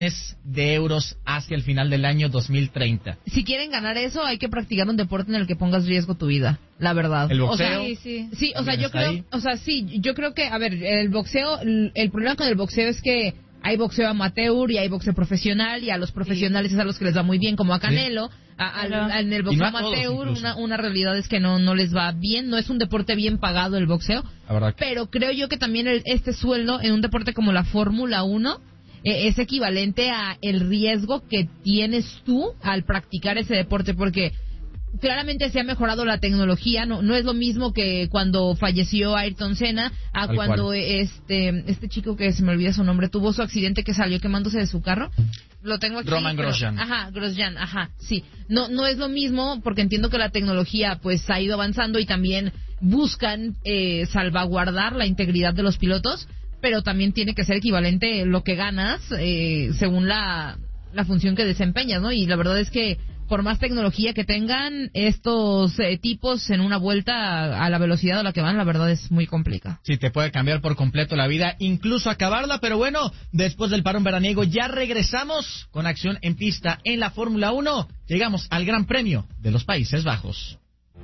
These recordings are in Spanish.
de euros hacia el final del año 2030. Si quieren ganar eso, hay que practicar un deporte en el que pongas riesgo tu vida, la verdad. El boxeo. O sea, sí, o sea, yo creo que, a ver, el boxeo, el problema con el boxeo es que hay boxeo amateur y hay boxeo profesional, y a los profesionales es a los que les va muy bien, como a Canelo. En el boxeo amateur, una realidad es que no les va bien. No es un deporte bien pagado el boxeo, pero creo yo que también este sueldo en un deporte como la Fórmula 1 es equivalente a el riesgo que tienes tú al practicar ese deporte, porque claramente se ha mejorado la tecnología. No es lo mismo que cuando falleció Ayrton Senna a cuando este chico, que se me olvida su nombre, tuvo su accidente que salió quemándose de su carro. Lo tengo aquí. Roman Grosjean. Grosjean, sí. No es lo mismo, porque entiendo que la tecnología pues ha ido avanzando y también buscan salvaguardar la integridad de los pilotos, pero también tiene que ser equivalente lo que ganas según la función que desempeñas, ¿no? Y la verdad es que por más tecnología que tengan estos tipos en una vuelta a la velocidad a la que van, la verdad es muy complicada. Sí, te puede cambiar por completo la vida, incluso acabarla, pero bueno, después del parón veraniego ya regresamos con acción en pista en la Fórmula 1. Llegamos al Gran Premio de los Países Bajos.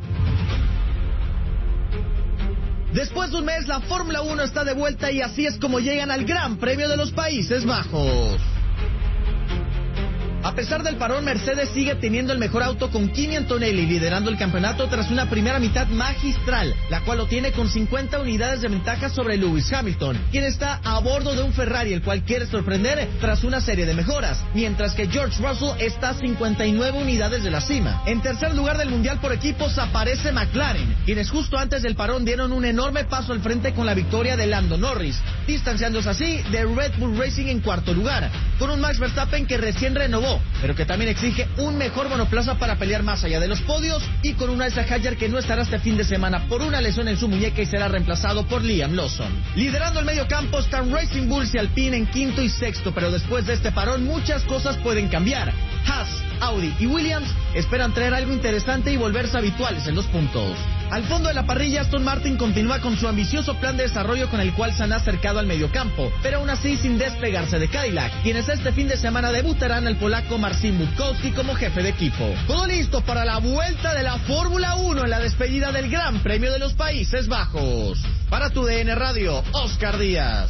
Después de un mes, la Fórmula 1 está de vuelta y así es como llegan al Gran Premio de los Países Bajos. A pesar del parón, Mercedes sigue teniendo el mejor auto, con Kimi Antonelli liderando el campeonato tras una primera mitad magistral, la cual lo tiene con 50 unidades de ventaja sobre Lewis Hamilton, quien está a bordo de un Ferrari, el cual quiere sorprender tras una serie de mejoras, mientras que George Russell está a 59 unidades de la cima. En tercer lugar del mundial por equipos aparece McLaren, quienes justo antes del parón dieron un enorme paso al frente con la victoria de Lando Norris, distanciándose así de Red Bull Racing en cuarto lugar, con un Max Verstappen que recién renovó, pero que también exige un mejor monoplaza para pelear más allá de los podios, y con un Isaac Hadjar que no estará este fin de semana por una lesión en su muñeca y será reemplazado por Liam Lawson. Liderando el medio campo están Racing Bulls y Alpine en quinto y sexto, pero después de este parón muchas cosas pueden cambiar. Haas, Audi y Williams esperan traer algo interesante y volverse habituales en los puntos. Al fondo de la parrilla, Aston Martin continúa con su ambicioso plan de desarrollo con el cual se han acercado al mediocampo, pero aún así sin despegarse de Cadillac, quienes este fin de semana debutarán al polaco Marcin Budkowski como jefe de equipo. Todo listo para la vuelta de la Fórmula 1 en la despedida del Gran Premio de los Países Bajos. Para tu DN Radio, Oscar Díaz.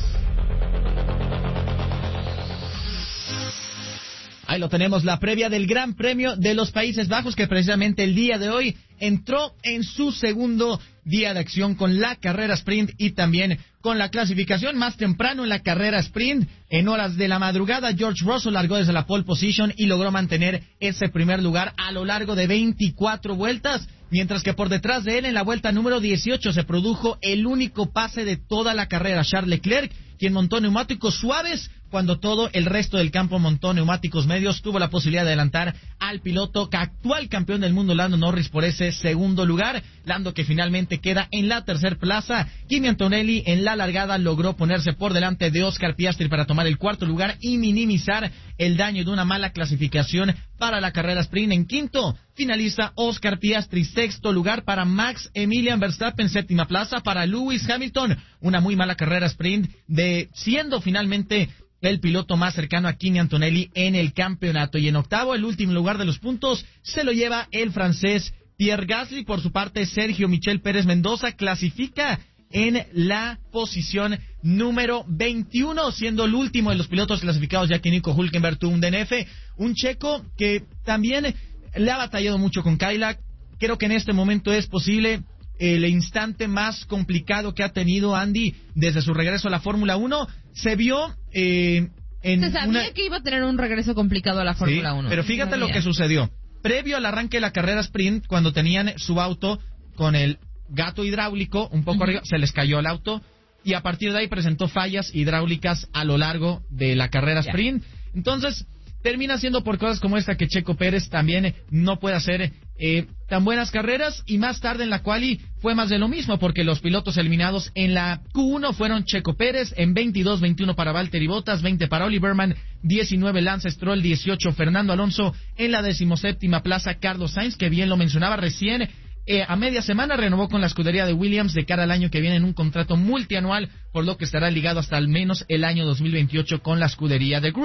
Ahí lo tenemos, la previa del Gran Premio de los Países Bajos, que precisamente el día de hoy entró en su segundo día de acción con la carrera sprint y también con la clasificación. Más temprano en la carrera sprint, en horas de la madrugada, George Russell largó desde la pole position y logró mantener ese primer lugar a lo largo de 24 vueltas, mientras que por detrás de él, en la vuelta número 18, se produjo el único pase de toda la carrera, Charles Leclerc, quien montó neumáticos suaves cuando todo el resto del campo montó neumáticos medios. Tuvo la posibilidad de adelantar al piloto actual campeón del mundo, Lando Norris, por ese segundo lugar. Lando, que finalmente queda en la tercer plaza. Kimi Antonelli en la largada logró ponerse por delante de Oscar Piastri para tomar el cuarto lugar y minimizar el daño de una mala clasificación para la carrera sprint. En quinto finaliza Oscar Piastri, sexto lugar para Max Emilian Verstappen, séptima plaza para Lewis Hamilton. Una muy mala carrera sprint, siendo finalmente el piloto más cercano a Kimi Antonelli en el campeonato. Y en octavo, el último lugar de los puntos se lo lleva el francés Pierre Gasly. Por su parte, Sergio Michel Pérez Mendoza clasifica en la posición número 21, siendo el último de los pilotos clasificados, ya que Nico Hülkenberg tuvo un DNF. Un checo que también le ha batallado mucho con Cadillac. Creo que en este momento es posible el instante más complicado que ha tenido Andy desde su regreso a la Fórmula 1. Se vio se sabía que iba a tener un regreso complicado a la Fórmula 1. Pero fíjate lo que sucedió. Previo al arranque de la carrera sprint, cuando tenían su auto con el gato hidráulico un poco arriba, se les cayó el auto y a partir de ahí presentó fallas hidráulicas a lo largo de la carrera sprint. Entonces termina siendo por cosas como esta que Checo Pérez también no puede hacer tan buenas carreras, y más tarde en la quali fue más de lo mismo, porque los pilotos eliminados en la Q1 fueron Checo Pérez, en 22, 21 para Valtteri Bottas, 20 para Oli Berman, 19 Lance Stroll, 18 Fernando Alonso, en la 17ª plaza Carlos Sainz, que bien lo mencionaba recién, a media semana renovó con la escudería de Williams de cara al año que viene en un contrato multianual, por lo que estará ligado hasta al menos el año 2028 con la escudería de Groove.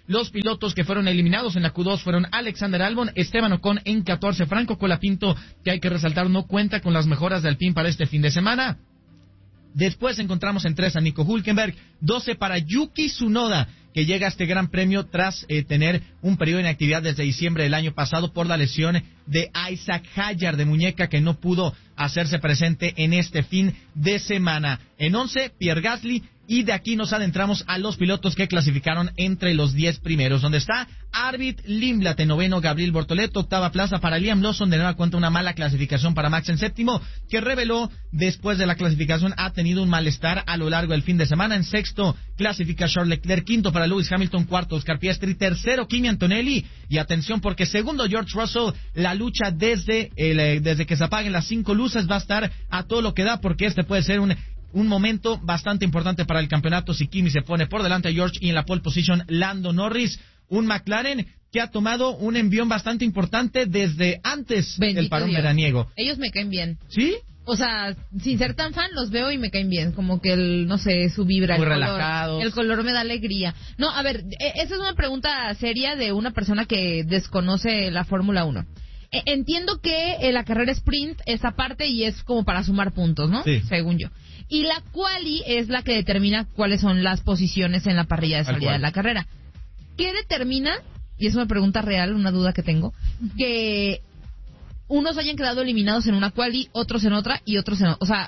Los pilotos que fueron eliminados en la Q2 fueron Alexander Albon, Esteban Ocon en 14, Franco Colapinto, que hay que resaltar no cuenta con las mejoras de Alpine para este fin de semana. Después encontramos en 13 a Nico Hülkenberg, 12 para Yuki Tsunoda, que llega a este gran premio tras tener un periodo de inactividad desde diciembre del año pasado por la lesión de Isaac Hayar de muñeca, que no pudo hacerse presente en este fin de semana. En 11, Pierre Gasly. Y de aquí nos adentramos a los pilotos que clasificaron entre los 10 primeros, donde está Arvid Lindblad en noveno, Gabriel Bortoleto, octava plaza para Liam Lawson, de nueva cuenta una mala clasificación para Max en séptimo, que reveló después de la clasificación ha tenido un malestar a lo largo del fin de semana. En sexto clasifica Charles Leclerc, quinto para Lewis Hamilton, cuarto Oscar Piastri, tercero Kimi Antonelli, y atención porque segundo George Russell. La lucha desde que se apaguen las 5 luces va a estar a todo lo que da, porque este puede ser un momento bastante importante para el campeonato si Kimi se pone por delante a George, y en la pole position Lando Norris, un McLaren que ha tomado un envión bastante importante desde antes del parón veraniego. Ellos me caen bien. ¿Sí? O sea, sin ser tan fan, los veo y me caen bien. Como que no sé, su vibra, muy relajados. El color me da alegría. No, a ver, esa es una pregunta seria de una persona que desconoce la Fórmula 1. Entiendo que la carrera sprint es aparte y es como para sumar puntos, ¿no? Sí. Según yo. Y la quali es la que determina cuáles son las posiciones en la parrilla de salida de la carrera. ¿Qué determina? Y es una pregunta real, una duda que tengo, que unos hayan quedado eliminados en una quali, otros en otra y otros en otra. O sea,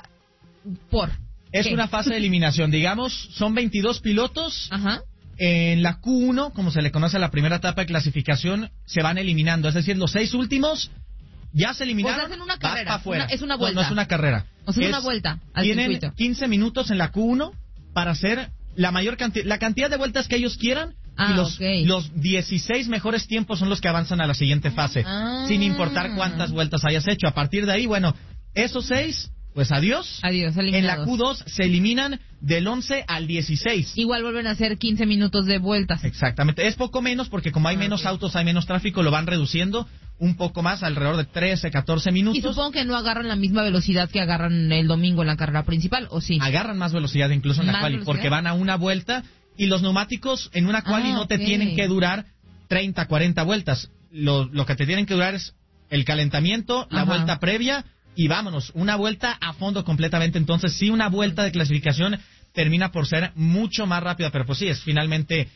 es una fase de eliminación, digamos, son 22 pilotos. Ajá. En la Q1, como se le conoce a la primera etapa de clasificación, se van eliminando, es decir, los 6 últimos ya se eliminaron. O sea, hacen una carrera, afuera. es una vuelta. No es una carrera. O sea, es una vuelta al tienen circuito. 15 minutos en la Q1 para hacer la cantidad de vueltas que ellos quieran. Y los 16 mejores tiempos son los que avanzan a la siguiente fase, sin importar cuántas vueltas hayas hecho. A partir de ahí, bueno, esos 6, pues adiós. Adiós, eliminados. En la Q2 se eliminan del 11 al 16. Igual vuelven a hacer 15 minutos de vueltas. Exactamente. Es poco menos porque como hay menos autos, hay menos tráfico, lo van reduciendo un poco más, alrededor de 13, 14 minutos. Y supongo que no agarran la misma velocidad que agarran el domingo en la carrera principal, ¿o sí? Agarran más velocidad incluso en la quali, porque van a una vuelta y los neumáticos en una quali no te tienen que durar 30, 40 vueltas. Lo que te tienen que durar es el calentamiento, la vuelta previa y vámonos, una vuelta a fondo completamente. Entonces sí, una vuelta de clasificación termina por ser mucho más rápida, pero pues sí, es finalmente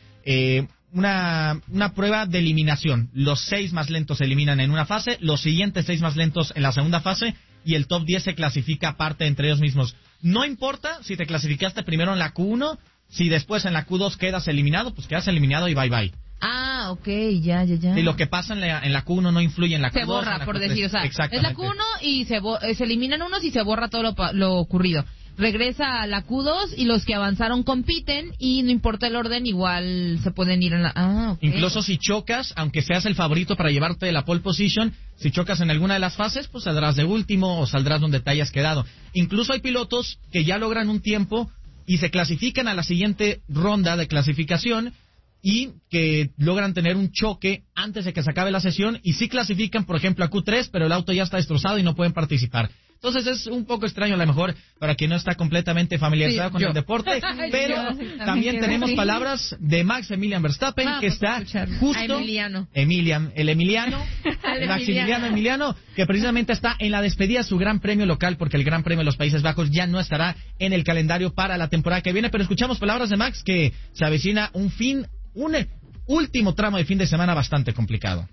una prueba de eliminación. Los 6 más lentos se eliminan en una fase, los siguientes 6 más lentos en la segunda fase, y el top 10 se clasifica aparte entre ellos mismos. No importa si te clasificaste primero en la Q1, si después en la Q2 quedas eliminado, pues quedas eliminado y bye bye. Ah, ok, ya. Y lo que pasa en la Q1 no influye en la Q2. Se borra, por decir, o sea, es la Q1 y se eliminan unos y se borra todo lo ocurrido. Regresa a la Q2 y los que avanzaron compiten y no importa el orden, igual se pueden ir en la... Okay. Incluso si chocas, aunque seas el favorito para llevarte de la pole position, si chocas en alguna de las fases, pues saldrás de último o saldrás donde te hayas quedado. Incluso hay pilotos que ya logran un tiempo y se clasifican a la siguiente ronda de clasificación y que logran tener un choque antes de que se acabe la sesión y sí clasifican, por ejemplo, a Q3, pero el auto ya está destrozado y no pueden participar. Entonces es un poco extraño a lo mejor para quien no está completamente familiarizado con el deporte, pero también tenemos palabras de Max Emilian Verstappen, que está justo... Maximiliano Emiliano, que precisamente está en la despedida de su gran premio local, porque el Gran Premio de los Países Bajos ya no estará en el calendario para la temporada que viene, pero escuchamos palabras de Max, que se avecina un último tramo de fin de semana bastante complicado.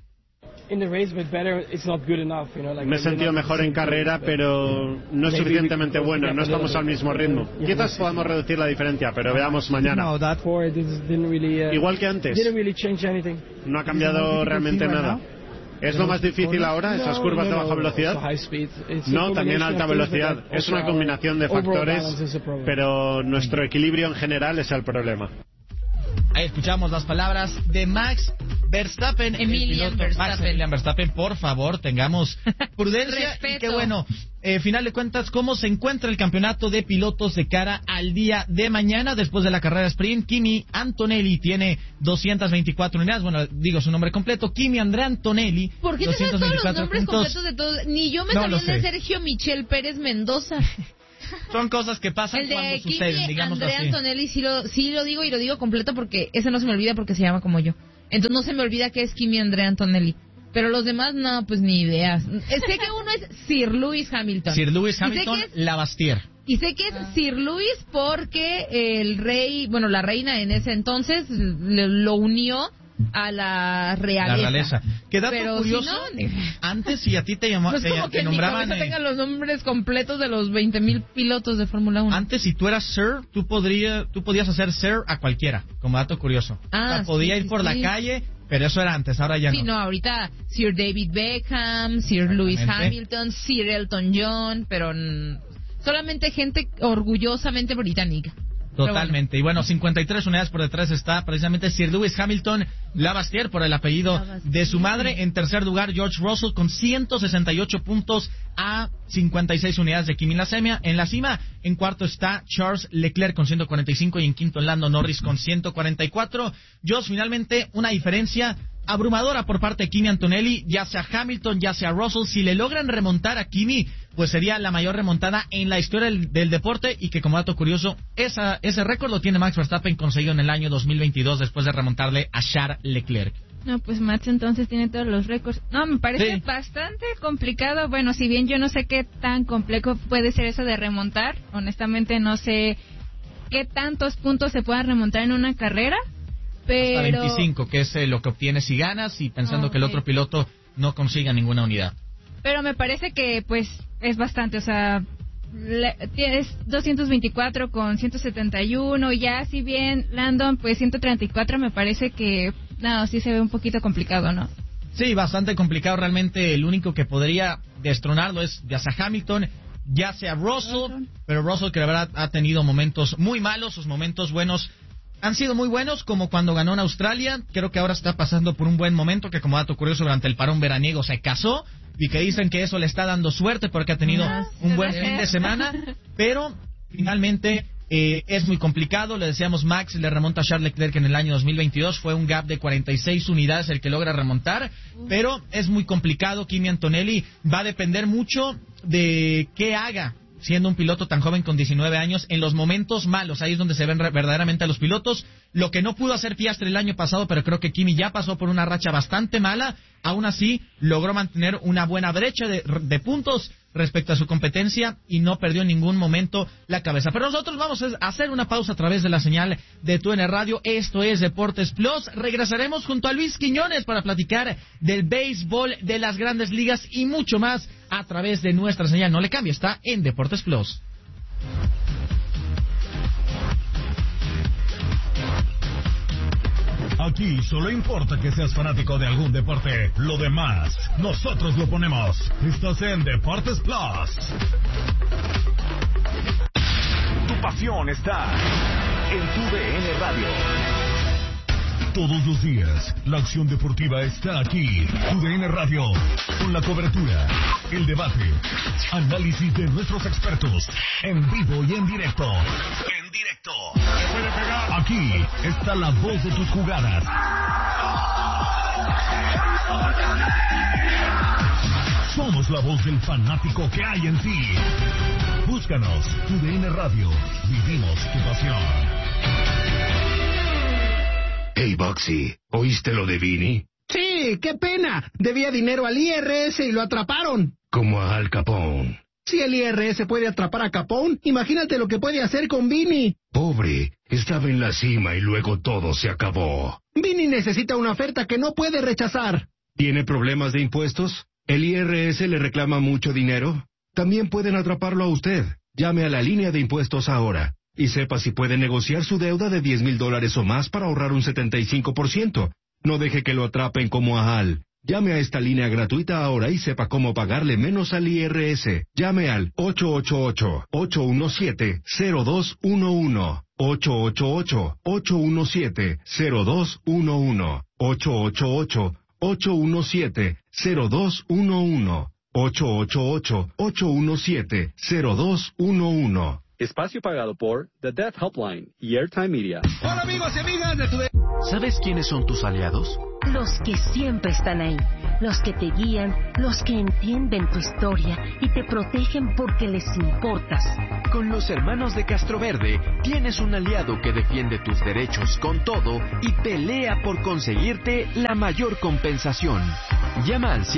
Me he sentido mejor en carrera, pero no es suficientemente bueno, no estamos al mismo ritmo. Quizás podamos reducir la diferencia, pero veamos mañana. Igual que antes, no ha cambiado realmente nada. ¿Es lo más difícil ahora, esas curvas de baja velocidad? No, también alta velocidad. Es una combinación de factores, pero nuestro equilibrio en general es el problema. Ahí escuchamos las palabras de Max Verstappen. Emilian Verstappen, por favor, tengamos prudencia. Y que bueno, final de cuentas, ¿cómo se encuentra el campeonato de pilotos de cara al día de mañana? Después de la carrera sprint, Kimi Antonelli tiene 224 unidades. Bueno, digo su nombre completo, Kimi Andrea Antonelli. ¿Por qué te sabes todos los nombres completos de todos? Ni yo me sabía el de Sergio Michel Pérez Mendoza. son cosas que pasan cuando suceden, digamos así. Andrea Antonelli sí lo digo y lo digo completo porque ese no se me olvida porque se llama como yo. Entonces no se me olvida que es Kimi Andrea Antonelli. Pero los demás, no, pues ni ideas. Sé que uno es Sir Lewis Hamilton. Sir Lewis Hamilton, Lavastier. Y sé que es Sir Lewis porque el rey, bueno, la reina en ese entonces lo unió a la realeza. Qué dato curioso, si no, antes si a ti te llamaban, no te nombraban... No tengan los nombres completos de los 20,000 pilotos de Fórmula 1. Antes, si tú eras Sir, tú podías hacer Sir a cualquiera, como dato curioso. Podía ir por la calle, pero eso era antes, ahora ya no. Sí, no, ahorita Sir David Beckham, Sir Lewis Hamilton, Sir Elton John, pero solamente gente orgullosamente británica. Totalmente. Y bueno, 53 unidades por detrás está precisamente Sir Lewis Hamilton Lavastier por el apellido de su madre. En tercer lugar, George Russell con 168 puntos a 56 unidades de Kimi en la cima. En cuarto está Charles Leclerc con 145 y en quinto Lando Norris con 144. Finalmente, una diferencia abrumadora por parte de Kimi Antonelli, ya sea Hamilton, ya sea Russell. Si le logran remontar a Kimi, pues sería la mayor remontada en la historia del deporte, y que como dato curioso, ese récord lo tiene Max Verstappen, conseguido en el año 2022 después de remontarle a Charles Leclerc. No, pues Max entonces tiene todos los récords. No, me parece bastante complicado. Bueno, si bien yo no sé qué tan complejo puede ser eso de remontar, honestamente no sé qué tantos puntos se puedan remontar en una carrera. Pero... Hasta 25, que es lo que obtienes si ganas, y pensando que el otro piloto no consiga ninguna unidad. Pero me parece que pues es bastante, o sea, tienes 224 con 171, y ya si bien Landon pues 134, me parece que sí se ve un poquito complicado, ¿no? Sí, bastante complicado. Realmente el único que podría destronarlo es ya sea Hamilton, ya sea Russell, pero Russell, que la verdad ha tenido momentos muy malos. Sus momentos buenos han sido muy buenos, como cuando ganó en Australia. Creo que ahora está pasando por un buen momento, que como dato curioso, durante el parón veraniego se casó, y que dicen que eso le está dando suerte porque ha tenido un buen fin de semana. Pero finalmente es muy complicado. Le decíamos, Max le remonta a Charles Leclerc en el año 2022. Fue un gap de 46 unidades el que logra remontar, pero es muy complicado. Kimi Antonelli va a depender mucho de qué haga, siendo un piloto tan joven con 19 años, en los momentos malos. Ahí es donde se ven verdaderamente a los pilotos. Lo que no pudo hacer Piastri el año pasado, pero creo que Kimi ya pasó por una racha bastante mala. Aún así, logró mantener una buena brecha de puntos respecto a su competencia y no perdió en ningún momento la cabeza. Pero nosotros vamos a hacer una pausa a través de la señal de TUN Radio. Esto es Deportes Plus. Regresaremos junto a Luis Quiñones para platicar del béisbol, de las grandes ligas y mucho más a través de nuestra señal. No le cambie, está en Deportes Plus. Aquí solo importa que seas fanático de algún deporte. Lo demás, nosotros lo ponemos. Estás en Deportes Plus. Tu pasión está en tu DN Radio. Todos los días, la acción deportiva está aquí. Tu DN Radio, con la cobertura, el debate, análisis de nuestros expertos, en vivo y en directo. Aquí está la voz de tus jugadas. Somos la voz del fanático que hay en ti. Búscanos, Tu DN Radio. Vivimos tu pasión. Hey, Boxy, ¿oíste lo de Vini? Sí, qué pena. Debía dinero al IRS y lo atraparon. Como a Al Capone. Si el IRS puede atrapar a Capone, imagínate lo que puede hacer con Vini. Pobre, estaba en la cima y luego todo se acabó. Vini necesita una oferta que no puede rechazar. ¿Tiene problemas de impuestos? ¿El IRS le reclama mucho dinero? También pueden atraparlo a usted. Llame a la línea de impuestos ahora y sepa si puede negociar su deuda de $10,000 o más para ahorrar un 75%. No deje que lo atrapen como a Al. Llame a esta línea gratuita ahora y sepa cómo pagarle menos al IRS. Llame al 888-817-0211. 888-817-0211. 888-817-0211. 888-817-0211. Espacio pagado por The Deaf Helpline y Airtime Media. Hola amigos y amigas de tu... ¿Sabes quiénes son tus aliados? Los que siempre están ahí, los que te guían, los que entienden tu historia y te protegen porque les importas. Con los hermanos de Castroverde tienes un aliado que defiende tus derechos con todo y pelea por conseguirte la mayor compensación. Llama al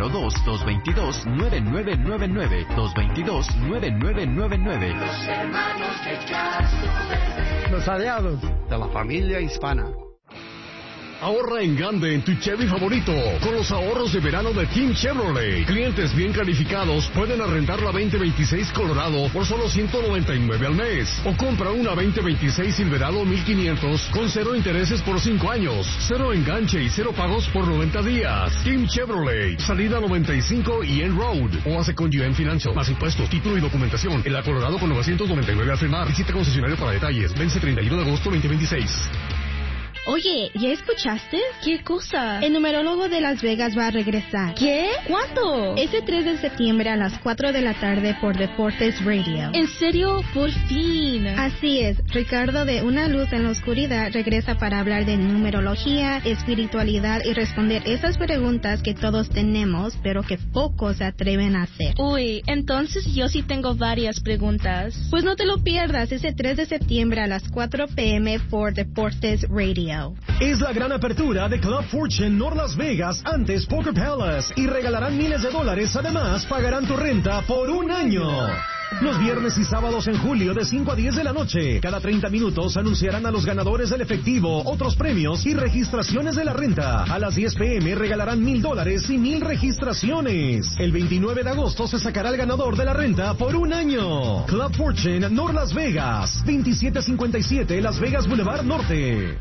702-222-9999, 222-9999. Los hermanos de Castroverde. Los aliados de la familia hispana. Ahorra en grande en tu Chevy favorito con los ahorros de verano de Team Chevrolet. Clientes bien calificados pueden arrendar la 2026 Colorado por solo $199 al mes. O compra una 2026 Silverado 1500 con 0 intereses por 5 años, 0 enganche y 0 pagos por 90 días. Team Chevrolet, salida 95 y End Road. O hace con GM Financial. Más impuestos, título y documentación. En la Colorado con 999 al firmar. Visita concesionario para detalles. Vence 31 de agosto 2026. Oye, ¿ya escuchaste? ¿Qué cosa? El numerólogo de Las Vegas va a regresar. ¿Qué? ¿Cuándo? Ese 3 de septiembre a las 4 de la tarde por Deportes Radio. ¿En serio? Por fin. Así es. Ricardo de Una Luz en la Oscuridad regresa para hablar de numerología, espiritualidad y responder esas preguntas que todos tenemos, pero que pocos se atreven a hacer. Uy, entonces yo sí tengo varias preguntas. Pues no te lo pierdas ese 3 de septiembre a las 4 p.m. por Deportes Radio. Es la gran apertura de Club Fortune North Las Vegas, antes Poker Palace, y regalarán miles de dólares. Además, pagarán tu renta por un año. Los viernes y sábados en julio de 5 a 10 de la noche. Cada 30 minutos anunciarán a los ganadores del efectivo, otros premios y registraciones de la renta. A las 10 p.m. regalarán $1,000 y 1,000 registraciones. El 29 de agosto se sacará el ganador de la renta por un año. Club Fortune North Las Vegas, 2757 Las Vegas Boulevard Norte.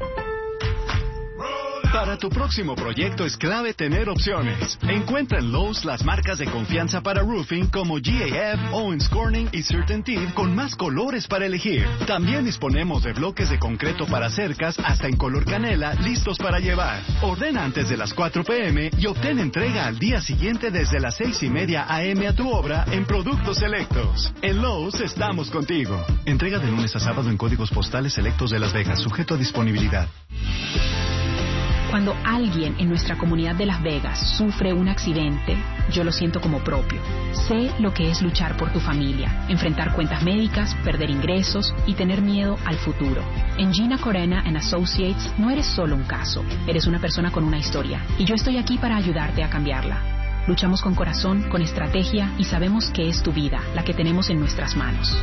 Para tu próximo proyecto es clave tener opciones. Encuentra en Lowe's las marcas de confianza para roofing como GAF, Owens Corning y CertainTeed con más colores para elegir. También disponemos de bloques de concreto para cercas hasta en color canela listos para llevar. Ordena antes de las 4 p.m. y obtén entrega al día siguiente desde las 6:30 a.m. a tu obra en productos selectos. En Lowe's estamos contigo. Entrega de lunes a sábado en códigos postales selectos de Las Vegas, sujeto a disponibilidad. Cuando alguien en nuestra comunidad de Las Vegas sufre un accidente, yo lo siento como propio. Sé lo que es luchar por tu familia, enfrentar cuentas médicas, perder ingresos y tener miedo al futuro. En Gina Corena & Associates no eres solo un caso, eres una persona con una historia, y yo estoy aquí para ayudarte a cambiarla. Luchamos con corazón, con estrategia y sabemos que es tu vida la que tenemos en nuestras manos.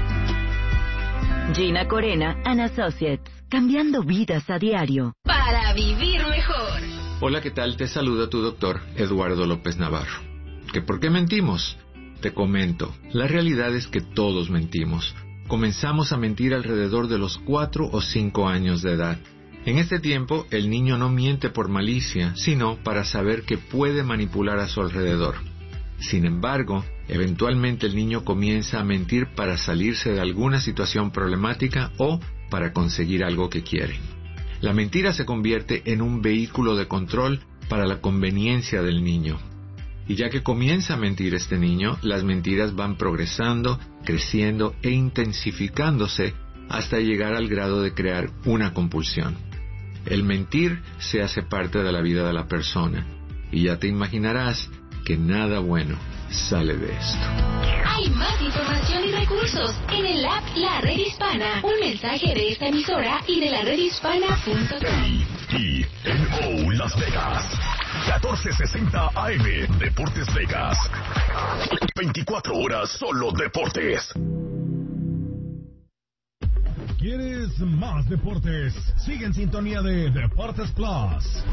Gina Corena & Associates, cambiando vidas a diario. Para vivir mejor. Hola, ¿qué tal? Te saluda tu doctor Eduardo López Navarro. ¿Que por qué mentimos? Te comento, la realidad es que todos mentimos. Comenzamos a mentir alrededor de los 4 o 5 años de edad. En este tiempo, el niño no miente por malicia, sino para saber que puede manipular a su alrededor. Sin embargo, eventualmente el niño comienza a mentir para salirse de alguna situación problemática o para conseguir algo que quiere. La mentira se convierte en un vehículo de control para la conveniencia del niño. Y ya que comienza a mentir este niño, las mentiras van progresando, creciendo e intensificándose hasta llegar al grado de crear una compulsión. El mentir se hace parte de la vida de la persona, y ya te imaginarás que nada bueno sale de esto. Hay más información y recursos en el app La Red Hispana. Un mensaje de esta emisora y de la redhispana.com. TNO Las Vegas, 1460 AM, Deportes Vegas. 24 horas solo deportes. ¿Quieres más deportes? Sigue en sintonía de Deportes Plus.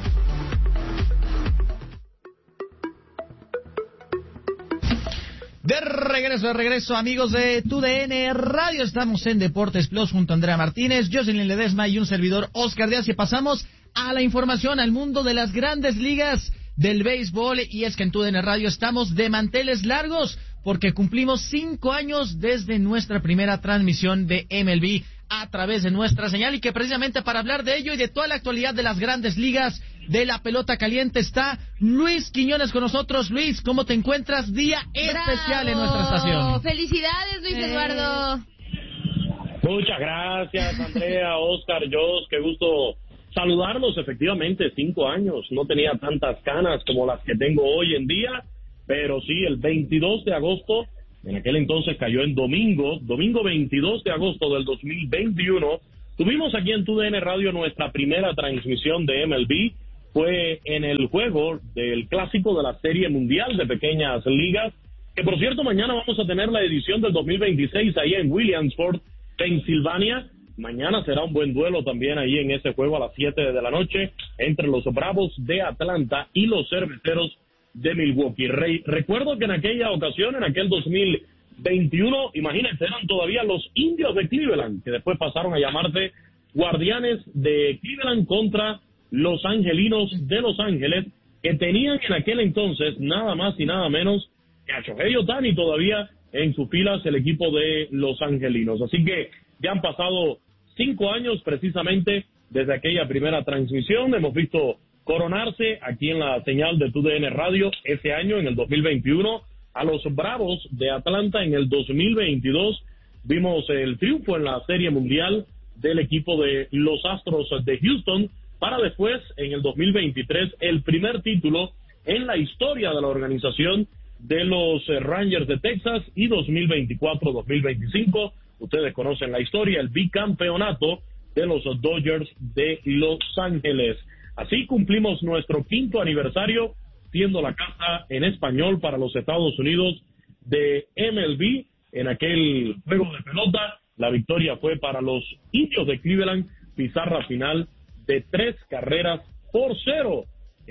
De regreso, amigos de TUDN Radio. Estamos en Deportes Plus junto a Andrea Martínez, Jocelyn Ledesma y un servidor, Oscar Díaz. Y pasamos a la información, al mundo de las grandes ligas del béisbol. Y es que en TUDN Radio estamos de manteles largos porque cumplimos 5 años desde nuestra primera transmisión de MLB a través de nuestra señal, y que precisamente para hablar de ello y de toda la actualidad de las grandes ligas de la pelota caliente está Luis Quiñones con nosotros. Luis, ¿cómo te encuentras? Día especial en nuestra estación. ¡Felicidades, Luis Eduardo! Muchas gracias, Andrea, Oscar, Jos, qué gusto saludarlos, efectivamente, 5 años, no tenía tantas canas como las que tengo hoy en día, pero sí, el 22 de agosto, en aquel entonces cayó en domingo 22 de agosto del 2021, tuvimos aquí en TUDN Radio nuestra primera transmisión de MLB, fue en el juego del clásico de la Serie Mundial de Pequeñas Ligas, que por cierto mañana vamos a tener la edición del 2026 ahí en Williamsport, Pensilvania. Mañana será un buen duelo también ahí en ese juego a las 7 de la noche entre los Bravos de Atlanta y los Cerveceros de Milwaukee. Recuerdo que en aquella ocasión, en aquel 2021, imagínense, eran todavía los Indios de Cleveland, que después pasaron a llamarse Guardianes de Cleveland contra los Angelinos de Los Ángeles, que tenían en aquel entonces nada más y nada menos que a Shohei Ohtani todavía en sus filas el equipo de los Angelinos. Así que ya han pasado 5 años precisamente desde aquella primera transmisión. Hemos visto coronarse aquí en la señal de TUDN Radio ese año, en el 2021, a los Bravos de Atlanta. En el 2022 vimos el triunfo en la Serie Mundial del equipo de los Astros de Houston, para después, en el 2023, el primer título en la historia de la organización de los Rangers de Texas, y 2024-2025, ustedes conocen la historia, el bicampeonato de los Dodgers de Los Ángeles. Así cumplimos nuestro 5º aniversario, siendo la casa en español para los Estados Unidos de MLB. En aquel juego de pelota, la victoria fue para los Indios de Cleveland, pizarra final de 3-0.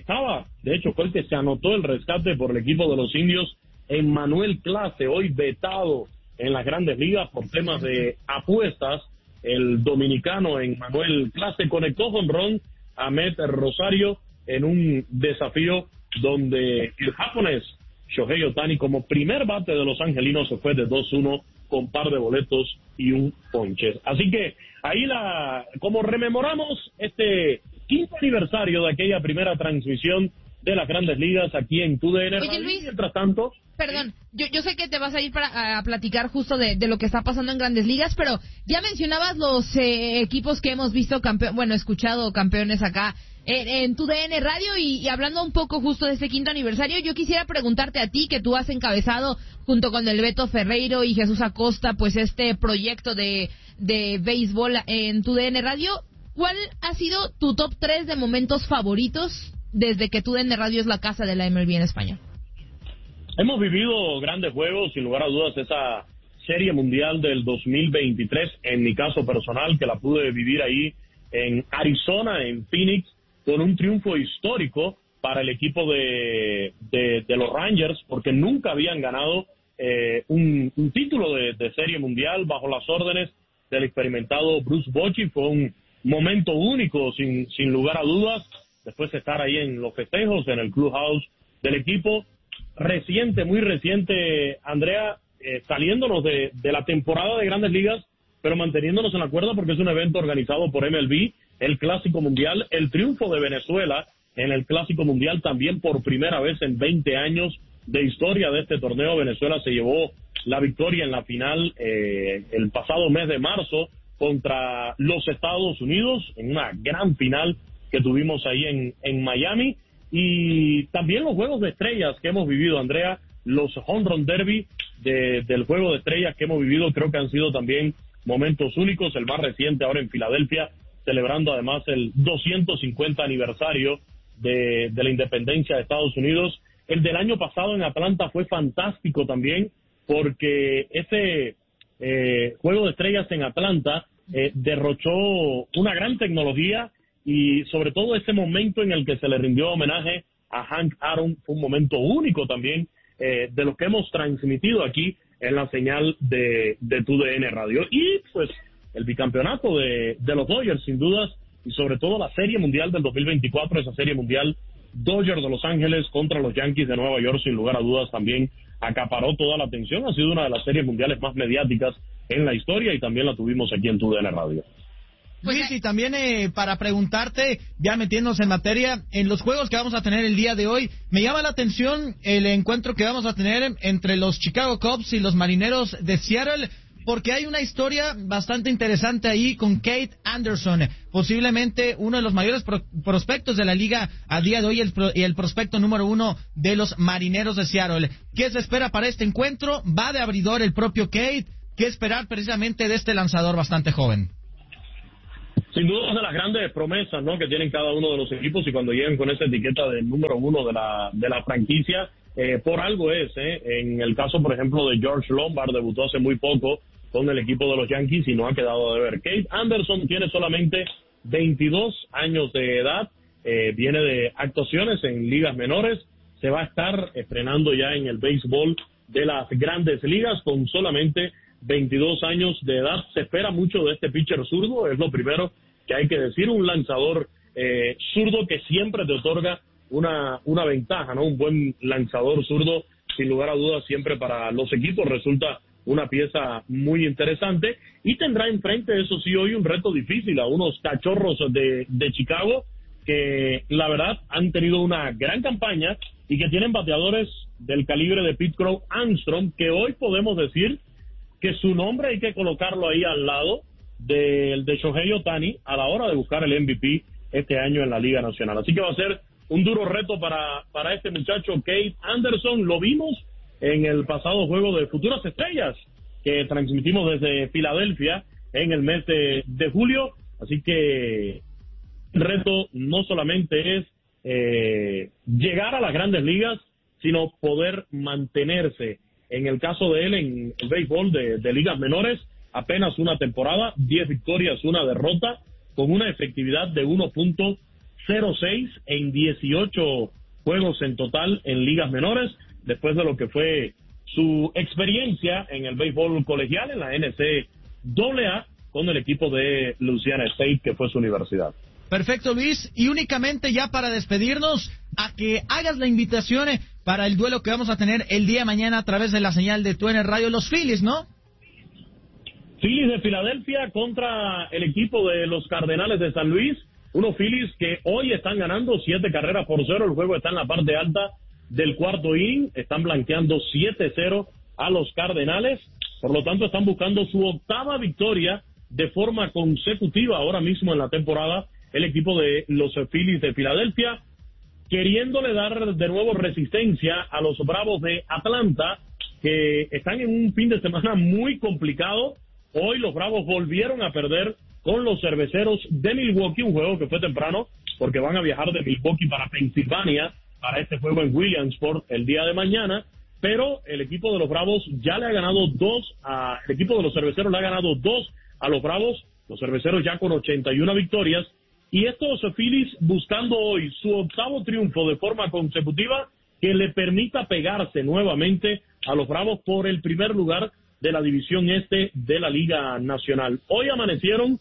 De hecho, fue el que se anotó el rescate por el equipo de los Indios, Emmanuel Clase, hoy vetado en las Grandes Ligas por temas de apuestas. El dominicano Emmanuel Clase conectó jonrón a Ahmed Rosario en un desafío donde el japonés Shohei Ohtani, como primer bate de los angelinos, se fue de 2-1 con par de boletos y un ponche. Así que ahí como rememoramos este 5º aniversario de aquella primera transmisión de las Grandes Ligas aquí en TUDN. Oye, Luis, mientras tanto, perdón, yo sé que te vas a ir a platicar justo de lo que está pasando en Grandes Ligas, pero ya mencionabas los equipos que hemos visto escuchado campeones acá en TUDN Radio, y hablando un poco justo de este 5º aniversario, yo quisiera preguntarte a ti, que tú has encabezado junto con el Beto Ferreiro y Jesús Acosta, pues este proyecto de béisbol en TUDN Radio, ¿cuál ha sido tu top 3 de momentos favoritos desde que TUDN Radio es la casa de la MLB en español? Hemos vivido grandes juegos, sin lugar a dudas, esa Serie Mundial del 2023, en mi caso personal, que la pude vivir ahí en Arizona, en Phoenix, con un triunfo histórico para el equipo de los Rangers, porque nunca habían ganado un título de Serie Mundial bajo las órdenes del experimentado Bruce Bochy. Fue un momento único, sin lugar a dudas, después de estar ahí en los festejos, en el clubhouse del equipo. Muy reciente, Andrea, saliéndonos de la temporada de Grandes Ligas, pero manteniéndonos en la cuerda, porque es un evento organizado por MLB, el Clásico Mundial, el triunfo de Venezuela en el Clásico Mundial, también por primera vez en 20 años de historia de este torneo. Venezuela se llevó la victoria en la final el pasado mes de marzo contra los Estados Unidos, en una gran final que tuvimos ahí en Miami. Y también los Juegos de Estrellas que hemos vivido, Andrea, los Home Run Derby del Juego de Estrellas que hemos vivido, creo que han sido también momentos únicos. El más reciente ahora en Filadelfia, celebrando además el 250 aniversario de la independencia de Estados Unidos. El del año pasado en Atlanta fue fantástico también, porque ese Juego de Estrellas en Atlanta derrochó una gran tecnología, y sobre todo ese momento en el que se le rindió homenaje a Hank Aaron fue un momento único también, de lo que hemos transmitido aquí en la señal de TUDN Radio. Y pues el bicampeonato de los Dodgers, sin dudas, y sobre todo la Serie Mundial del 2024, esa Serie Mundial Dodgers de Los Ángeles contra los Yankees de Nueva York, sin lugar a dudas también acaparó toda la atención. Ha sido una de las series mundiales más mediáticas en la historia, y también la tuvimos aquí en TUDN Radio. Luis, y también para preguntarte, ya metiéndonos en materia, en los juegos que vamos a tener el día de hoy, me llama la atención el encuentro que vamos a tener entre los Chicago Cubs y los Marineros de Seattle. porque hay una historia bastante interesante ahí con Kate Anderson, posiblemente uno de los mayores prospectos de la liga a día de hoy y el prospecto número 1 de los Marineros de Seattle. ¿Qué se espera para este encuentro? Va de abridor el propio Kate. ¿Qué esperar precisamente de este lanzador bastante joven? Sin duda es de las grandes promesas, ¿no?, que tienen cada uno de los equipos, y cuando llegan con esa etiqueta de número 1 de la franquicia, por algo es. En el caso, por ejemplo, de George Lombard, debutó hace muy poco con el equipo de los Yankees y no ha quedado de ver. Kate Anderson tiene solamente 22 años de edad, viene de actuaciones en ligas menores, se va a estar estrenando ya en el béisbol de las grandes ligas con solamente 22 años de edad. Se espera mucho de este pitcher zurdo, es lo primero que hay que decir, un lanzador zurdo que siempre te otorga una ventaja, ¿no? Un buen lanzador zurdo, sin lugar a dudas, siempre para los equipos resulta una pieza muy interesante, y tendrá enfrente, eso sí, hoy un reto difícil a unos Cachorros de Chicago, que la verdad han tenido una gran campaña y que tienen bateadores del calibre de Pete Crow Armstrong, que hoy podemos decir que su nombre hay que colocarlo ahí al lado del de Shohei Ohtani a la hora de buscar el MVP este año en la Liga Nacional. Así que va a ser un duro reto para este muchacho Kate Anderson. Lo vimos en el pasado juego de Futuras Estrellas que transmitimos desde Filadelfia en el mes de julio. Así que el reto no solamente es llegar a las grandes ligas, sino poder mantenerse. En el caso de él, en el béisbol de ligas menores, apenas una temporada, 10 victorias, una derrota, con una efectividad de 1.06 en 18 juegos en total en ligas menores, después de lo que fue su experiencia en el béisbol colegial, en la NCAA, con el equipo de Louisiana State, que fue su universidad. Perfecto, Luis. Y únicamente ya para despedirnos, a que hagas la invitación para el duelo que vamos a tener el día de mañana a través de la señal de TUDN Radio, los Phillies, ¿no? Phillies de Filadelfia contra el equipo de los Cardenales de San Luis. Unos Phillies que hoy están ganando 7 carreras por 0. El juego está en la parte alta del cuarto inning. Están blanqueando 7-0 a los Cardenales. Por lo tanto, están buscando su 8ª victoria de forma consecutiva ahora mismo en la temporada. El equipo de los Phillies de Filadelfia, queriéndole dar de nuevo resistencia a los Bravos de Atlanta, que están en un fin de semana muy complicado. Hoy los Bravos volvieron a perder con los Cerveceros de Milwaukee, un juego que fue temprano, porque van a viajar de Milwaukee para Pensilvania para este juego en Williamsport el día de mañana, pero el equipo de los Bravos ya le ha ganado el equipo de los Cerveceros le ha ganado 2 a los Bravos, los Cerveceros ya con 81 victorias, y estos Phillies buscando hoy su 8º triunfo de forma consecutiva que le permita pegarse nuevamente a los Bravos por el primer lugar de la división este de la Liga Nacional. Hoy amanecieron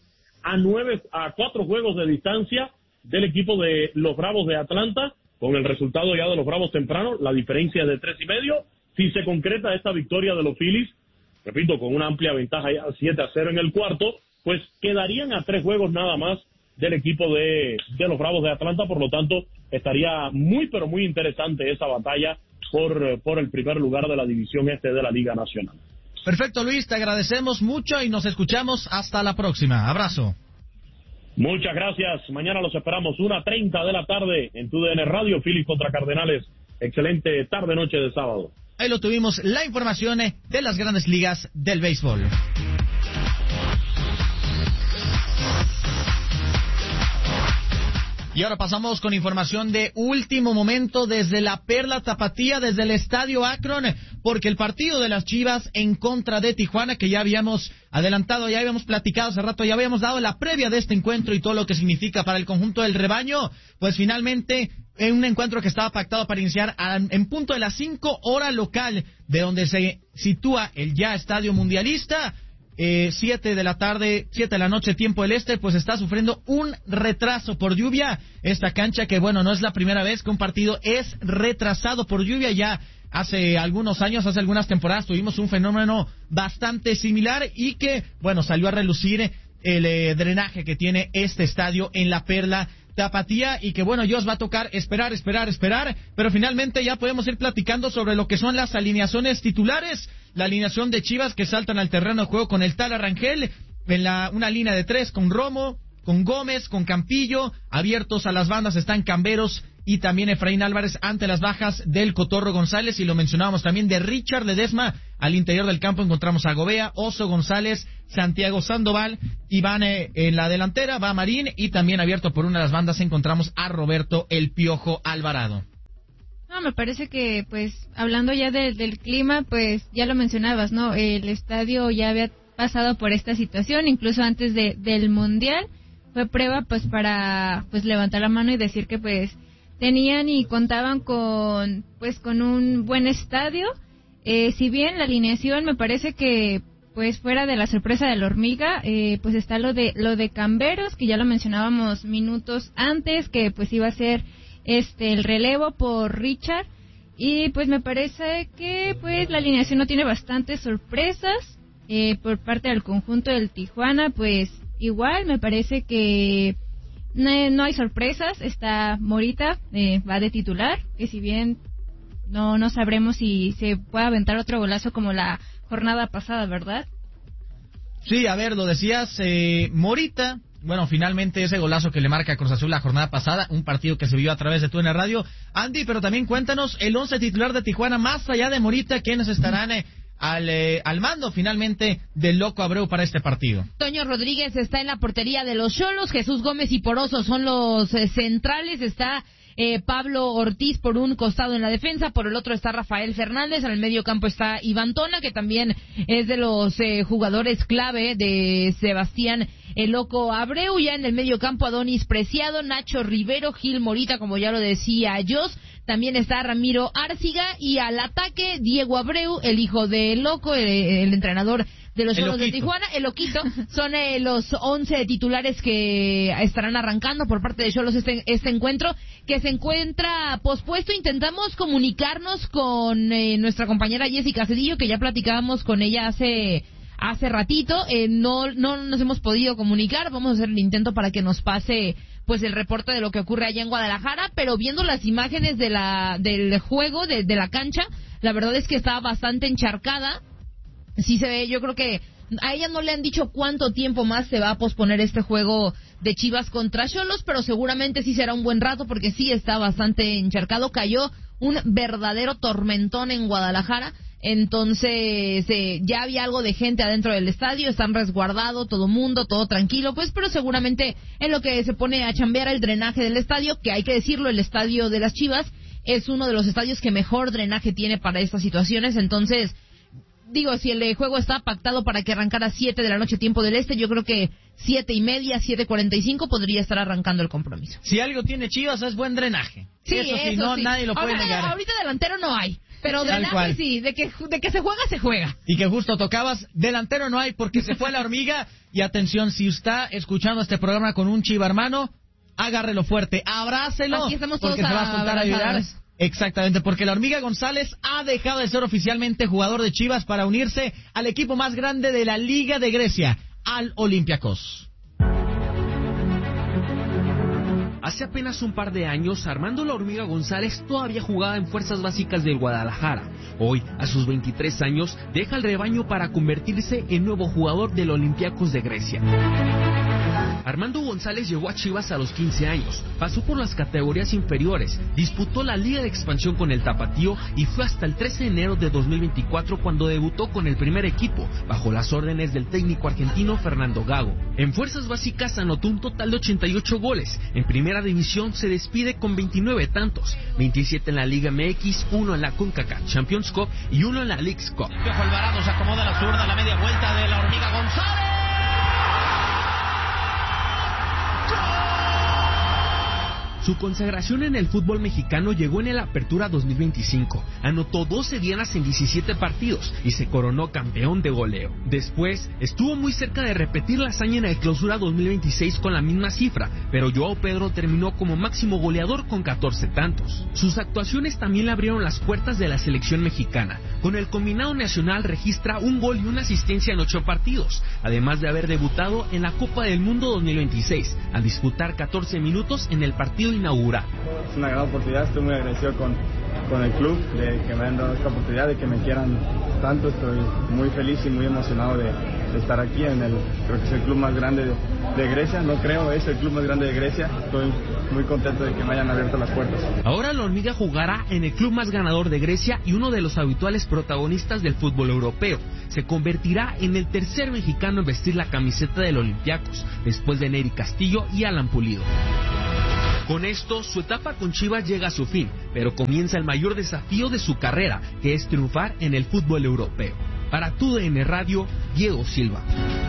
a 4 juegos de distancia del equipo de los Bravos de Atlanta, con el resultado ya de los Bravos temprano, la diferencia es de 3.5. Si se concreta esta victoria de los Phillies, repito, con una amplia ventaja ya 7-0 en el cuarto, pues quedarían a 3 juegos nada más del equipo de los Bravos de Atlanta. Por lo tanto, estaría muy pero muy interesante esa batalla por el primer lugar de la división este de la Liga Nacional. Perfecto, Luis, te agradecemos mucho y nos escuchamos hasta la próxima. Abrazo. Muchas gracias. Mañana los esperamos 1:30 de la tarde en TUDN Radio, Phillies contra Cardenales. Excelente tarde-noche de sábado. Ahí lo tuvimos, la información de las grandes ligas del béisbol. Y ahora pasamos con información de último momento desde la Perla Tapatía, desde el Estadio Akron, porque el partido de las Chivas en contra de Tijuana, que ya habíamos adelantado, ya habíamos platicado hace rato, ya habíamos dado la previa de este encuentro y todo lo que significa para el conjunto del rebaño, pues finalmente en un encuentro que estaba pactado para iniciar en punto de las 5 horas local, de donde se sitúa el ya Estadio Mundialista, 7 de la tarde, 7 de la noche, tiempo del este, pues está sufriendo un retraso por lluvia. Esta cancha que, bueno, no es la primera vez que un partido es retrasado por lluvia. Ya hace algunos años, hace algunas temporadas, tuvimos un fenómeno bastante similar y que, bueno, salió a relucir el drenaje que tiene este estadio en la Perla Tapatía y que, bueno, ya os va a tocar esperar, pero finalmente ya podemos ir platicando sobre lo que son las alineaciones titulares. la alineación de Chivas que saltan al terreno de juego con el Tala Rangel, en una línea de 3 con Romo, con Gómez, con Campillo, abiertos a las bandas están Camberos y también Efraín Álvarez ante las bajas del Cotorro González, y lo mencionábamos también de Richard Ledesma. Al interior del campo encontramos a Gobea, Oso González, Santiago Sandoval, y van en la delantera, va Marín, y también abierto por una de las bandas encontramos a Roberto El Piojo Alvarado. No, me parece que, pues, hablando ya del clima, pues, ya lo mencionabas, ¿no? El estadio ya había pasado por esta situación, incluso antes del Mundial. Fue prueba, pues, para, pues, levantar la mano y decir que, pues, tenían y contaban con un buen estadio. Si bien la alineación me parece que, pues, fuera de la sorpresa de la hormiga, pues, está lo de Camberos, que ya lo mencionábamos minutos antes, que, pues, iba a ser el relevo por Richard, y pues me parece que pues la alineación no tiene bastantes sorpresas por parte del conjunto del Tijuana. Pues igual me parece que no hay sorpresas. Está Morita, va de titular, que si bien no sabremos si se puede aventar otro golazo como la jornada pasada, ¿verdad? Sí, a ver, lo decías, Morita. Bueno, finalmente ese golazo que le marca a Cruz Azul la jornada pasada, un partido que se vio a través de TUDN Radio. Andy, pero también cuéntanos el 11 titular de Tijuana, más allá de Morita, ¿quiénes estarán al mando finalmente del Loco Abreu para este partido? Toño Rodríguez está en la portería de los Xolos, Jesús Gómez y Poroso son los centrales, está Pablo Ortiz por un costado en la defensa, por el otro está Rafael Fernández, en el medio campo está Iván Tona, que también es de los jugadores clave de Sebastián el Loco Abreu. Ya en el medio campo Adonis Preciado, Nacho Rivero, Gil Morita, como ya lo decía Jos, también está Ramiro Árciga, y al ataque Diego Abreu, el hijo del Loco, el entrenador de los Xolos de Tijuana, el Loquito. Son los 11 titulares que estarán arrancando por parte de Xolos este encuentro, que se encuentra pospuesto. Intentamos comunicarnos con nuestra compañera Jessica Cedillo, que ya platicábamos con ella hace ratito. No nos hemos podido comunicar. Vamos a hacer el intento para que nos pase pues el reporte de lo que ocurre allá en Guadalajara, pero viendo las imágenes del juego, de la cancha, la verdad es que está bastante encharcada. Sí se ve, yo creo que a ella no le han dicho cuánto tiempo más se va a posponer este juego de Chivas contra Xolos, pero seguramente sí será un buen rato, porque sí está bastante encharcado. Cayó un verdadero tormentón en Guadalajara, entonces ya había algo de gente adentro del estadio, están resguardados, todo mundo, todo tranquilo, pues, pero seguramente en lo que se pone a chambear el drenaje del estadio, que hay que decirlo, el estadio de las Chivas es uno de los estadios que mejor drenaje tiene para estas situaciones. Entonces, digo, si el juego está pactado para que arrancara a 7 de la noche tiempo del este, yo creo que 7:30, 7:45 podría estar arrancando el compromiso. Si algo tiene Chivas es buen drenaje. Sí, eso sí, no, sí. Nadie lo puede negar. Ahorita delantero no hay, pero drenaje sí, de que se juega, se juega. Y que justo tocabas, delantero no hay porque se fue la hormiga. Y atención, si está escuchando este programa con un Chiva hermano, agárrelo fuerte, abrácelo, aquí estamos todos porque se va a soltar a ayudar. Exactamente, porque la Hormiga González ha dejado de ser oficialmente jugador de Chivas para unirse al equipo más grande de la Liga de Grecia, al Olympiacos. Hace apenas un par de años, Armando La Hormiga González todavía jugaba en Fuerzas Básicas del Guadalajara. Hoy, a sus 23 años, deja el rebaño para convertirse en nuevo jugador del Olympiacos de Grecia. Armando González llegó a Chivas a los 15 años, pasó por las categorías inferiores, disputó la Liga de Expansión con el Tapatío y fue hasta el 13 de enero de 2024 cuando debutó con el primer equipo, bajo las órdenes del técnico argentino Fernando Gago. En Fuerzas Básicas anotó un total de 88 goles, en Primera División se despide con 29 tantos, 27 en la Liga MX, 1 en la CONCACAF Champions Cup y 1 en la Leagues Cup. Piojo Alvarado se acomoda la zurda, la media vuelta de la Hormiga González. Su consagración en el fútbol mexicano llegó en el Apertura 2025. Anotó 12 dianas en 17 partidos y se coronó campeón de goleo. Después, estuvo muy cerca de repetir la hazaña en el Clausura 2026 con la misma cifra, pero Joao Pedro terminó como máximo goleador con 14 tantos. Sus actuaciones también le abrieron las puertas de la selección mexicana. Con el combinado nacional registra un gol y una asistencia en 8 partidos, además de haber debutado en la Copa del Mundo 2026, al disputar 14 minutos en el partido inaugural. Es una gran oportunidad, estoy muy agradecido con con el club, de que me han dado esta oportunidad, de que me quieran tanto. Estoy muy feliz y muy emocionado de estar aquí creo que es el club más grande de Grecia. No creo, es el club más grande de Grecia. Estoy muy contento de que me hayan abierto las puertas. Ahora la hormiga jugará en el club más ganador de Grecia y uno de los habituales protagonistas del fútbol europeo. Se convertirá en el tercer mexicano en vestir la camiseta del Olympiacos, después de Nery Castillo y Alan Pulido. Con esto, su etapa con Chivas llega a su fin, pero comienza el mayor desafío de su carrera, que es triunfar en el fútbol europeo. Para TUDN Radio, Diego Silva.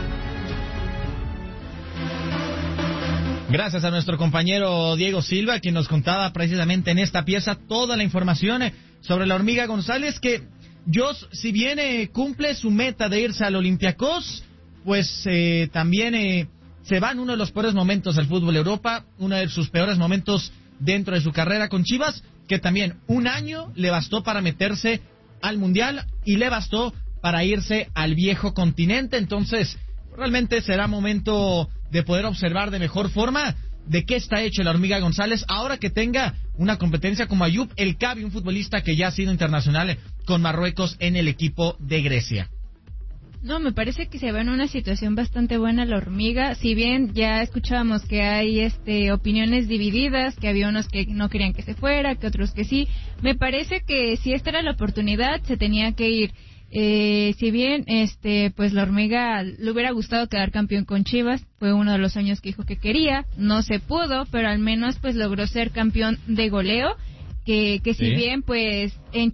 Gracias a nuestro compañero Diego Silva, quien nos contaba precisamente en esta pieza toda la información sobre la hormiga González, que si bien cumple su meta de irse al Olympiacos, pues también se va en uno de los peores momentos del fútbol Europa, uno de sus peores momentos dentro de su carrera con Chivas, que también un año le bastó para meterse al Mundial y le bastó para irse al viejo continente. Entonces, realmente será momento de poder observar de mejor forma de qué está hecho la hormiga González ahora que tenga una competencia como Ayub El Cabi, un futbolista que ya ha sido internacional con Marruecos en el equipo de Grecia. No, me parece que se va en una situación bastante buena la hormiga. Si bien ya escuchábamos que hay opiniones divididas, que había unos que no querían que se fuera, que otros que sí, me parece que si esta era la oportunidad se tenía que ir. Si bien pues la hormiga le hubiera gustado quedar campeón con Chivas, fue uno de los años que dijo que quería, no se pudo, pero al menos pues logró ser campeón de goleo, que ¿sí? Si bien pues en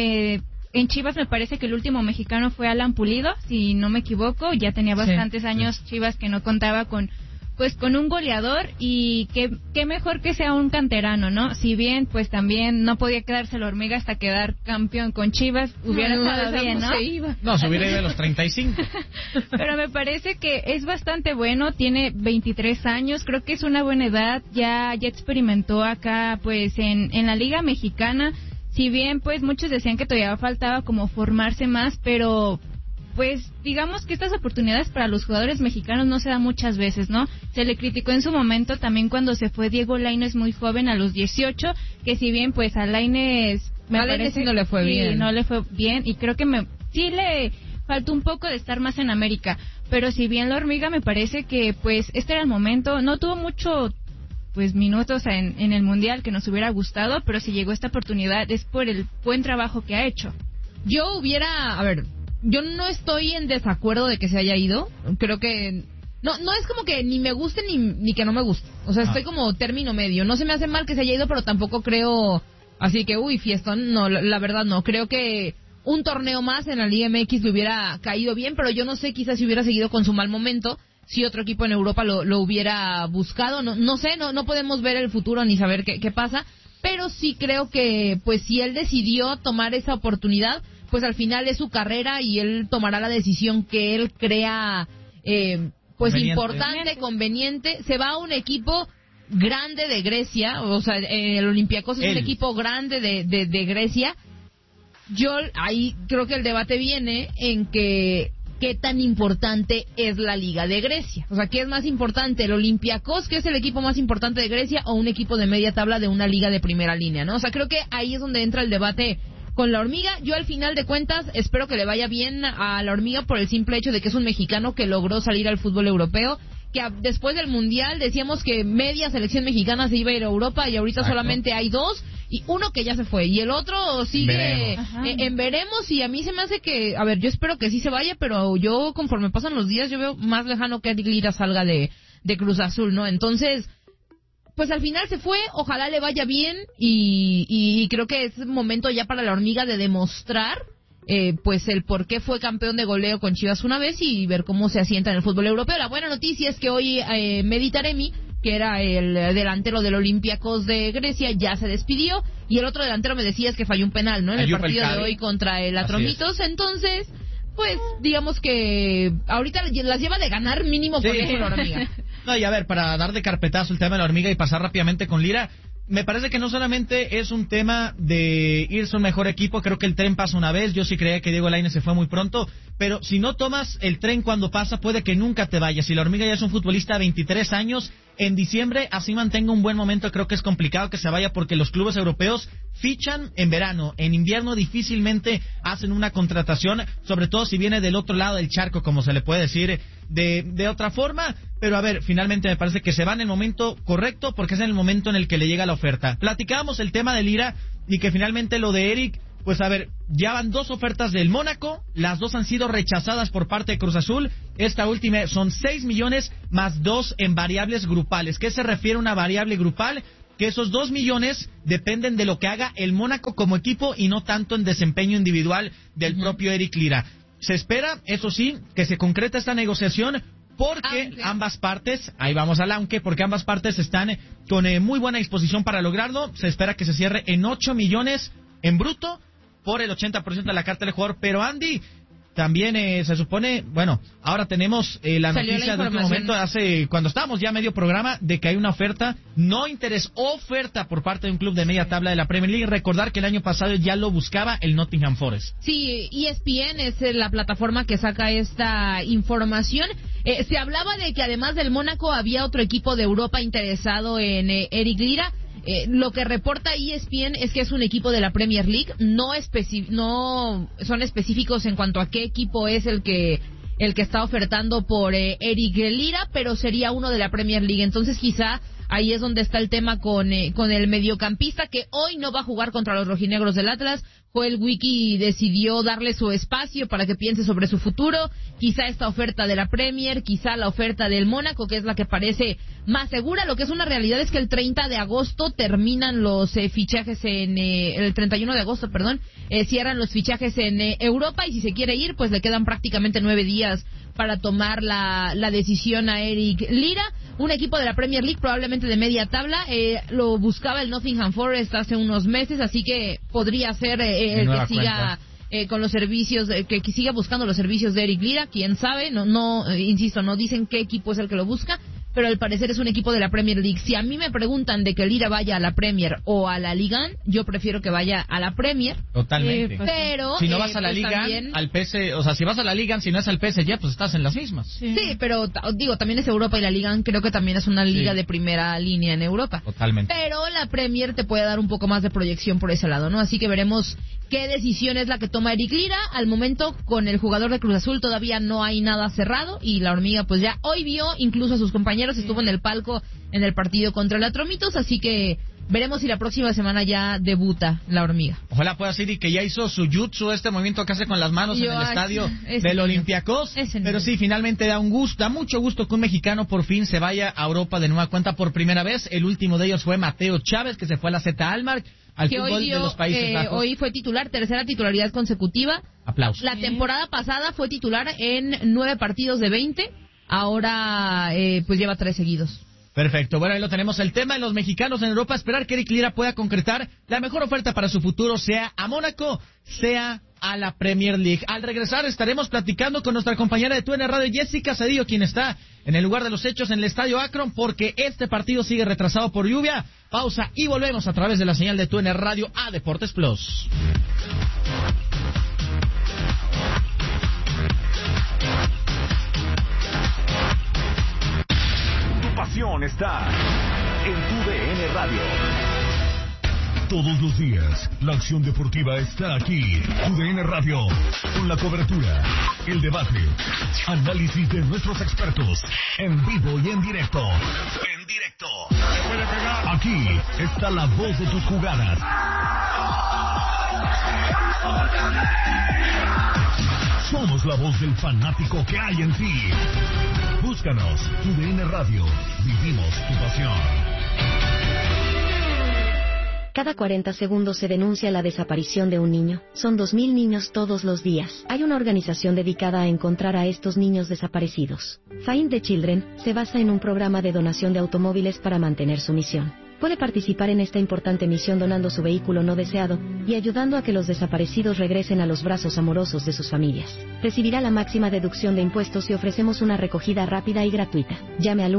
Chivas me parece que el último mexicano fue Alan Pulido, si no me equivoco, ya tenía bastantes años Chivas que no contaba con un goleador, y qué mejor que sea un canterano, ¿no? Si bien pues también no podía quedarse la hormiga hasta quedar campeón con Chivas, hubiera estado bien, ¿no? Se hubiera ido a los 35. Pero me parece que es bastante bueno, tiene 23 años, creo que es una buena edad, ya experimentó acá pues en la Liga Mexicana. Si bien pues muchos decían que todavía faltaba como formarse más, pero pues digamos que estas oportunidades para los jugadores mexicanos no se dan muchas veces, ¿no? Se le criticó en su momento también cuando se fue Diego Lainez muy joven, a los 18, que si bien pues a Lainez no le fue bien. No le fue bien, y creo que sí le faltó un poco de estar más en América, pero si bien la hormiga me parece que pues este era el momento, no tuvo mucho pues minutos en el Mundial que nos hubiera gustado, pero si llegó esta oportunidad es por el buen trabajo que ha hecho. Yo no estoy en desacuerdo de que se haya ido. Creo que no es como que ni me guste ni que no me guste. O sea, estoy como término medio. No se me hace mal que se haya ido, pero tampoco creo así que fiestón. No, la verdad no. Creo que un torneo más en la Liga MX le hubiera caído bien, pero yo no sé, quizás si hubiera seguido con su mal momento, si otro equipo en Europa lo hubiera buscado. No sé, no podemos ver el futuro ni saber qué pasa, pero sí creo que pues si él decidió tomar esa oportunidad, pues al final es su carrera y él tomará la decisión que él crea pues importante, conveniente. Se va a un equipo grande de Grecia, o sea, el Olympiacos es un equipo grande de Grecia. Yo ahí creo que el debate viene en que qué tan importante es la Liga de Grecia. O sea, ¿qué es más importante, el Olympiacos, que es el equipo más importante de Grecia, o un equipo de media tabla de una liga de primera línea, ¿no? O sea, creo que ahí es donde entra el debate con la hormiga. Yo al final de cuentas espero que le vaya bien a la hormiga por el simple hecho de que es un mexicano que logró salir al fútbol europeo, que después del Mundial decíamos que media selección mexicana se iba a ir a Europa y ahorita solamente hay 2, y uno que ya se fue y el otro sigue en veremos, y a mí se me hace que, yo espero que sí se vaya, pero yo conforme pasan los días yo veo más lejano que Lira salga de Cruz Azul, ¿no? Entonces pues al final se fue, ojalá le vaya bien, y creo que es momento ya para la hormiga de demostrar pues el por qué fue campeón de goleo con Chivas una vez y ver cómo se asienta en el fútbol europeo. La buena noticia es que hoy Mehdi Taremi, que era el delantero del Olympiacos de Grecia, ya se despidió, y el otro delantero me decías que falló un penal, ¿no? En el partido de hoy contra el Atromitos. Entonces, pues digamos que ahorita las lleva de ganar mínimo por eso la hormiga. No, y para dar de carpetazo el tema de la hormiga y pasar rápidamente con Lira, me parece que no solamente es un tema de irse a un mejor equipo, creo que el tren pasa una vez, yo sí creía que Diego Lainez se fue muy pronto, pero si no tomas el tren cuando pasa, puede que nunca te vayas, y la hormiga ya es un futbolista de 23 años, en diciembre así mantenga un buen momento. Creo que es complicado que se vaya porque los clubes europeos fichan en verano. En invierno difícilmente hacen una contratación, sobre todo si viene del otro lado del charco, como se le puede decir de otra forma. Pero a ver, finalmente me parece que se va en el momento correcto porque es en el momento en el que le llega la oferta. Platicábamos el tema de Lira y que finalmente lo de Eric, pues a ver, ya van 2 ofertas del Mónaco, las 2 han sido rechazadas por parte de Cruz Azul. Esta última son 6 millones más 2 en variables grupales. ¿Qué se refiere a una variable grupal? Que esos 2 millones dependen de lo que haga el Mónaco como equipo y no tanto en desempeño individual del propio Eric Lira. Se espera, eso sí, que se concrete esta negociación porque ambas partes, ahí vamos al aunque, porque ambas partes están con muy buena disposición para lograrlo. Se espera que se cierre en 8 millones en bruto por el 80% de la carta del jugador. Pero Andy, también se supone, bueno, ahora tenemos la noticia de último momento, cuando estábamos ya medio programa, de que hay una oferta, no interés, oferta por parte de un club de media tabla de la Premier League. Recordar que el año pasado ya lo buscaba el Nottingham Forest. Sí, ESPN es la plataforma que saca esta información. Se hablaba de que además del Mónaco había otro equipo de Europa interesado en Eric Lira. Lo que reporta ESPN es que es un equipo de la Premier League, no son específicos en cuanto a qué equipo es el que está ofertando por Eric Lira, pero sería uno de la Premier League. Entonces quizá ahí es donde está el tema con el mediocampista, que hoy no va a jugar contra los rojinegros del Atlas. Joel Wiki decidió darle su espacio para que piense sobre su futuro. Quizá esta oferta de la Premier, quizá la oferta del Mónaco, que es la que parece más segura. Lo que es una realidad es que el 30 de agosto terminan los fichajes el 31 de agosto, cierran los fichajes en Europa, y si se quiere ir, pues le quedan prácticamente 9 días para tomar la decisión a Eric Lira. Un equipo de la Premier League, probablemente de media tabla, lo buscaba el Nottingham Forest hace unos meses, así que podría ser el que siga con los servicios, que siga buscando los servicios de Eric Lira. Quién sabe, insisto, no dicen qué equipo es el que lo busca, pero al parecer es un equipo de la Premier League. Si a mí me preguntan de que Lira vaya a la Premier o a la Liga, yo prefiero que vaya a la Premier. Totalmente. Pero si no vas a la Liga, también, al PSG, o sea, si vas a la Liga, si no es al PSG, pues estás en las mismas. Sí, pero digo, también es Europa, y la Liga creo que también es una liga de primera línea en Europa. Totalmente. Pero la Premier te puede dar un poco más de proyección por ese lado, ¿no? Así que veremos qué decisión es la que toma Eric Lira. Al momento, con el jugador de Cruz Azul todavía no hay nada cerrado, y la Hormiga pues ya hoy vio incluso a sus compañeros, estuvo en el palco en el partido contra el Atromitos, así que veremos si la próxima semana ya debuta la Hormiga. Ojalá pueda ser, y que ya hizo su jutsu, este movimiento que hace con las manos en el estadio del Olympiacos. Pero sí, finalmente da mucho gusto que un mexicano por fin se vaya a Europa de nueva cuenta por primera vez. El último de ellos fue Mateo Chávez, que se fue a la Z Almar, al que fútbol de los Países Bajos. Hoy fue titular, tercera titularidad consecutiva. Aplausos. La temporada pasada fue titular en 9 partidos de 20, ahora pues lleva 3 seguidos. Perfecto, bueno, ahí lo tenemos, el tema de los mexicanos en Europa. Esperar que Eric Lira pueda concretar la mejor oferta para su futuro, sea a Mónaco, sea a la Premier League. Al regresar estaremos platicando con nuestra compañera de TUDN Radio, Jessica Cedillo, quien está en el lugar de los hechos en el Estadio Akron, porque este partido sigue retrasado por lluvia. Pausa y volvemos a través de la señal de TUDN Radio a Deportes Plus. Pasión está en TUDN Radio. Todos los días, la acción deportiva está aquí. TUDN Radio, con la cobertura, el debate, análisis de nuestros expertos, en vivo y en directo. En directo. Aquí está la voz de tus jugadas. Somos la voz del fanático que hay en ti. Búscanos, TUDN Radio. Vivimos tu pasión. Cada 40 segundos se denuncia la desaparición de un niño. Son 2.000 niños todos los días. Hay una organización dedicada a encontrar a estos niños desaparecidos. Find the Children se basa en un programa de donación de automóviles para mantener su misión. Puede participar en esta importante misión donando su vehículo no deseado y ayudando a que los desaparecidos regresen a los brazos amorosos de sus familias. Recibirá la máxima deducción de impuestos y ofrecemos una recogida rápida y gratuita. Llame al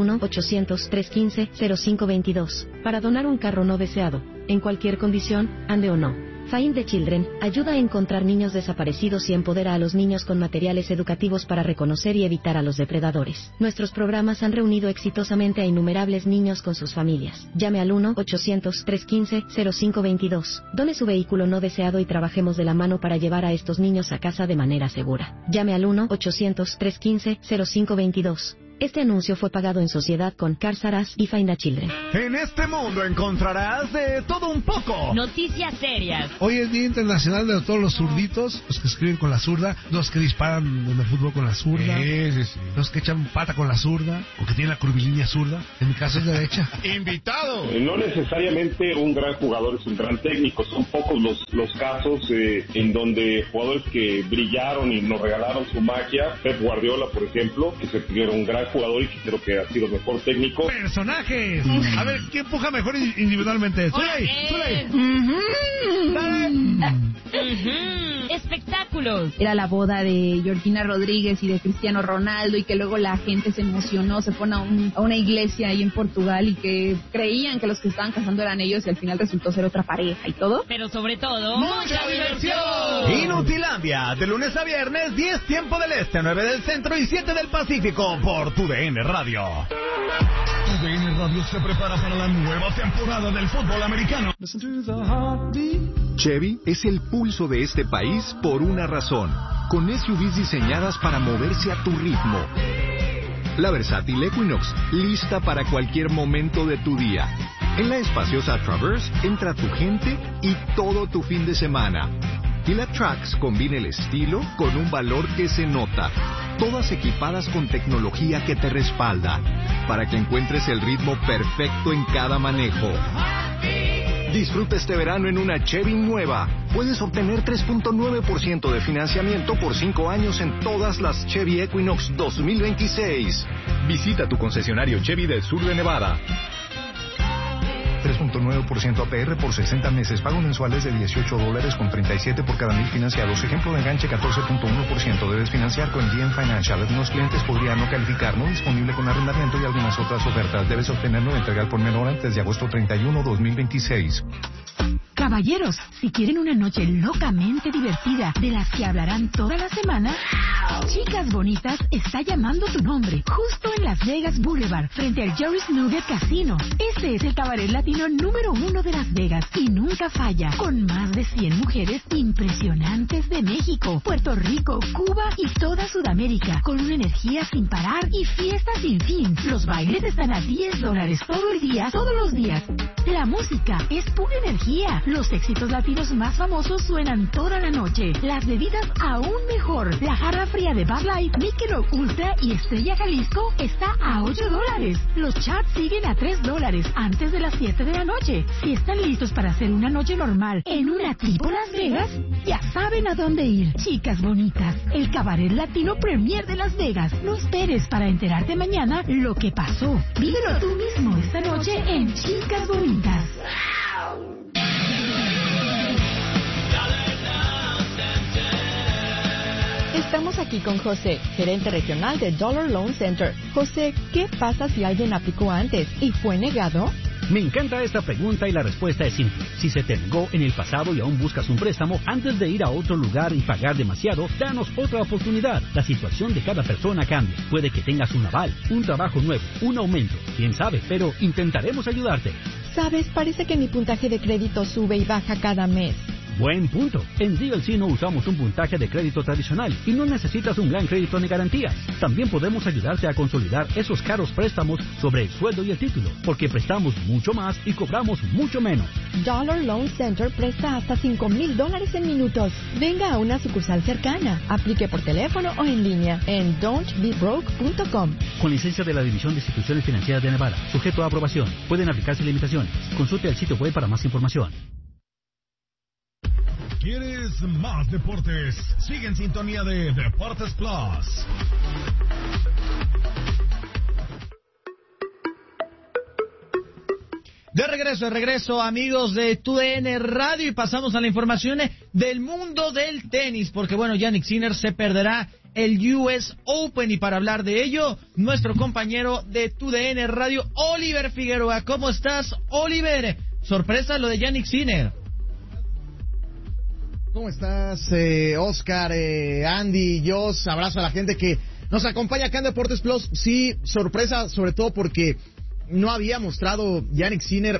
1-800-315-0522 para donar un carro no deseado, en cualquier condición, ande o no. Find the Children ayuda a encontrar niños desaparecidos y empodera a los niños con materiales educativos para reconocer y evitar a los depredadores. Nuestros programas han reunido exitosamente a innumerables niños con sus familias. Llame al 1-800-315-0522. Done su vehículo no deseado y trabajemos de la mano para llevar a estos niños a casa de manera segura. Llame al 1-800-315-0522. Este anuncio fue pagado en sociedad con Cars R Us y Find the Children. En este mundo encontrarás de todo un poco. Noticias serias. Hoy es Día Internacional de todos los zurditos, los que escriben con la zurda, los que disparan en el fútbol con la zurda, los que echan pata con la zurda, o que tienen la curvilínea zurda. En mi caso es derecha. ¡Invitado! No necesariamente un gran jugador es un gran técnico. Son pocos los casos en donde jugadores que brillaron y nos regalaron su magia. Pep Guardiola, por ejemplo, que se era un gran jugador y que creo que ha sido mejor técnico. ¡Personajes! A ver, ¿quién empuja mejor individualmente? ¡Zuley! Espectáculos. Era la boda de Georgina Rodríguez y de Cristiano Ronaldo, y que luego la gente se emocionó, se fue a una iglesia ahí en Portugal y que creían que los que estaban casando eran ellos y al final resultó ser otra pareja y todo. Pero sobre todo, ¡mucha diversión! Inutilandia, de lunes a viernes, 10 tiempo del este, 9 del centro y 7 del Pacífico, por TUDN Radio. TUDN Radio se prepara para la nueva temporada del fútbol americano. Chevy es el pulso de este país por una razón, con SUVs diseñadas para moverse a tu ritmo. La versátil Equinox, lista para cualquier momento de tu día. En la espaciosa Traverse entra tu gente y todo tu fin de semana. Y la Trax combina el estilo con un valor que se nota. Todas equipadas con tecnología que te respalda, para que encuentres el ritmo perfecto en cada manejo. Disfruta este verano en una Chevy nueva. Puedes obtener 3.9% de financiamiento por 5 años en todas las Chevy Equinox 2026. Visita tu concesionario Chevy del sur de Nevada. 3.9% APR por 60 meses. Pago mensuales de $18.37 por cada 1,000 financiados. Ejemplo de enganche 14.1%. Debes financiar con GM Financial. Algunos clientes podrían no calificar. No disponible con arrendamiento y algunas otras ofertas. Debes obtenerlo de entregar por menor antes de agosto 31, 2026. Caballeros, si quieren una noche locamente divertida, de las que hablarán toda la semana, Chicas Bonitas está llamando tu nombre, justo en Las Vegas Boulevard, frente al Jerry's Nugget Casino. Este es el cabaret latino número 1 de Las Vegas y nunca falla, con más de 100 mujeres impresionantes de México, Puerto Rico, Cuba y toda Sudamérica, con una energía sin parar y fiestas sin fin. Los bailes están a $10 todo el día, todos los días. La música es pura energía. Los éxitos latinos más famosos suenan toda la noche. Las bebidas aún mejor. La jarra fría de Bud Light, Michelob Ultra y Estrella Jalisco está a $8. Los charts siguen a $3 antes de las 7 de la noche. Si están listos para hacer una noche normal en una tipo Las Vegas, ya saben a dónde ir. Chicas Bonitas, el cabaret latino premier de Las Vegas. No esperes para enterarte mañana lo que pasó. Vívelo tú mismo esta noche en Chicas Bonitas. Estamos aquí con José, gerente regional de Dollar Loan Center. José, ¿qué pasa si alguien aplicó antes y fue negado? Me encanta esta pregunta y la respuesta es simple. Si se te negó en el pasado y aún buscas un préstamo, antes de ir a otro lugar y pagar demasiado, danos otra oportunidad. La situación de cada persona cambia. Puede que tengas un aval, un trabajo nuevo, un aumento. Quién sabe, pero intentaremos ayudarte. Sabes, parece que mi puntaje de crédito sube y baja cada mes. Buen punto. En DLC no usamos un puntaje de crédito tradicional y no necesitas un gran crédito ni garantías. También podemos ayudarte a consolidar esos caros préstamos sobre el sueldo y el título, porque prestamos mucho más y cobramos mucho menos. Dollar Loan Center presta hasta $5,000 en minutos. Venga a una sucursal cercana. Aplique por teléfono o en línea en don'tbebroke.com. Con licencia de la División de Instituciones Financieras de Nevada, sujeto a aprobación. Pueden aplicarse limitaciones. Consulte el sitio web para más información. ¿Quieres más deportes? Sigue en sintonía de Deportes Plus. De regreso, amigos de TUDN Radio, y pasamos a la información del mundo del tenis, porque bueno, Jannik Sinner se perderá el US Open, y para hablar de ello, nuestro compañero de TUDN Radio, Oliver Figueroa. ¿Cómo estás, Oliver? Sorpresa lo de Jannik Sinner. ¿Cómo estás, Oscar, Andy, Jos? Abrazo a la gente que nos acompaña acá en Deportes Plus. Sí, sorpresa, sobre todo porque no había mostrado Jannik Sinner,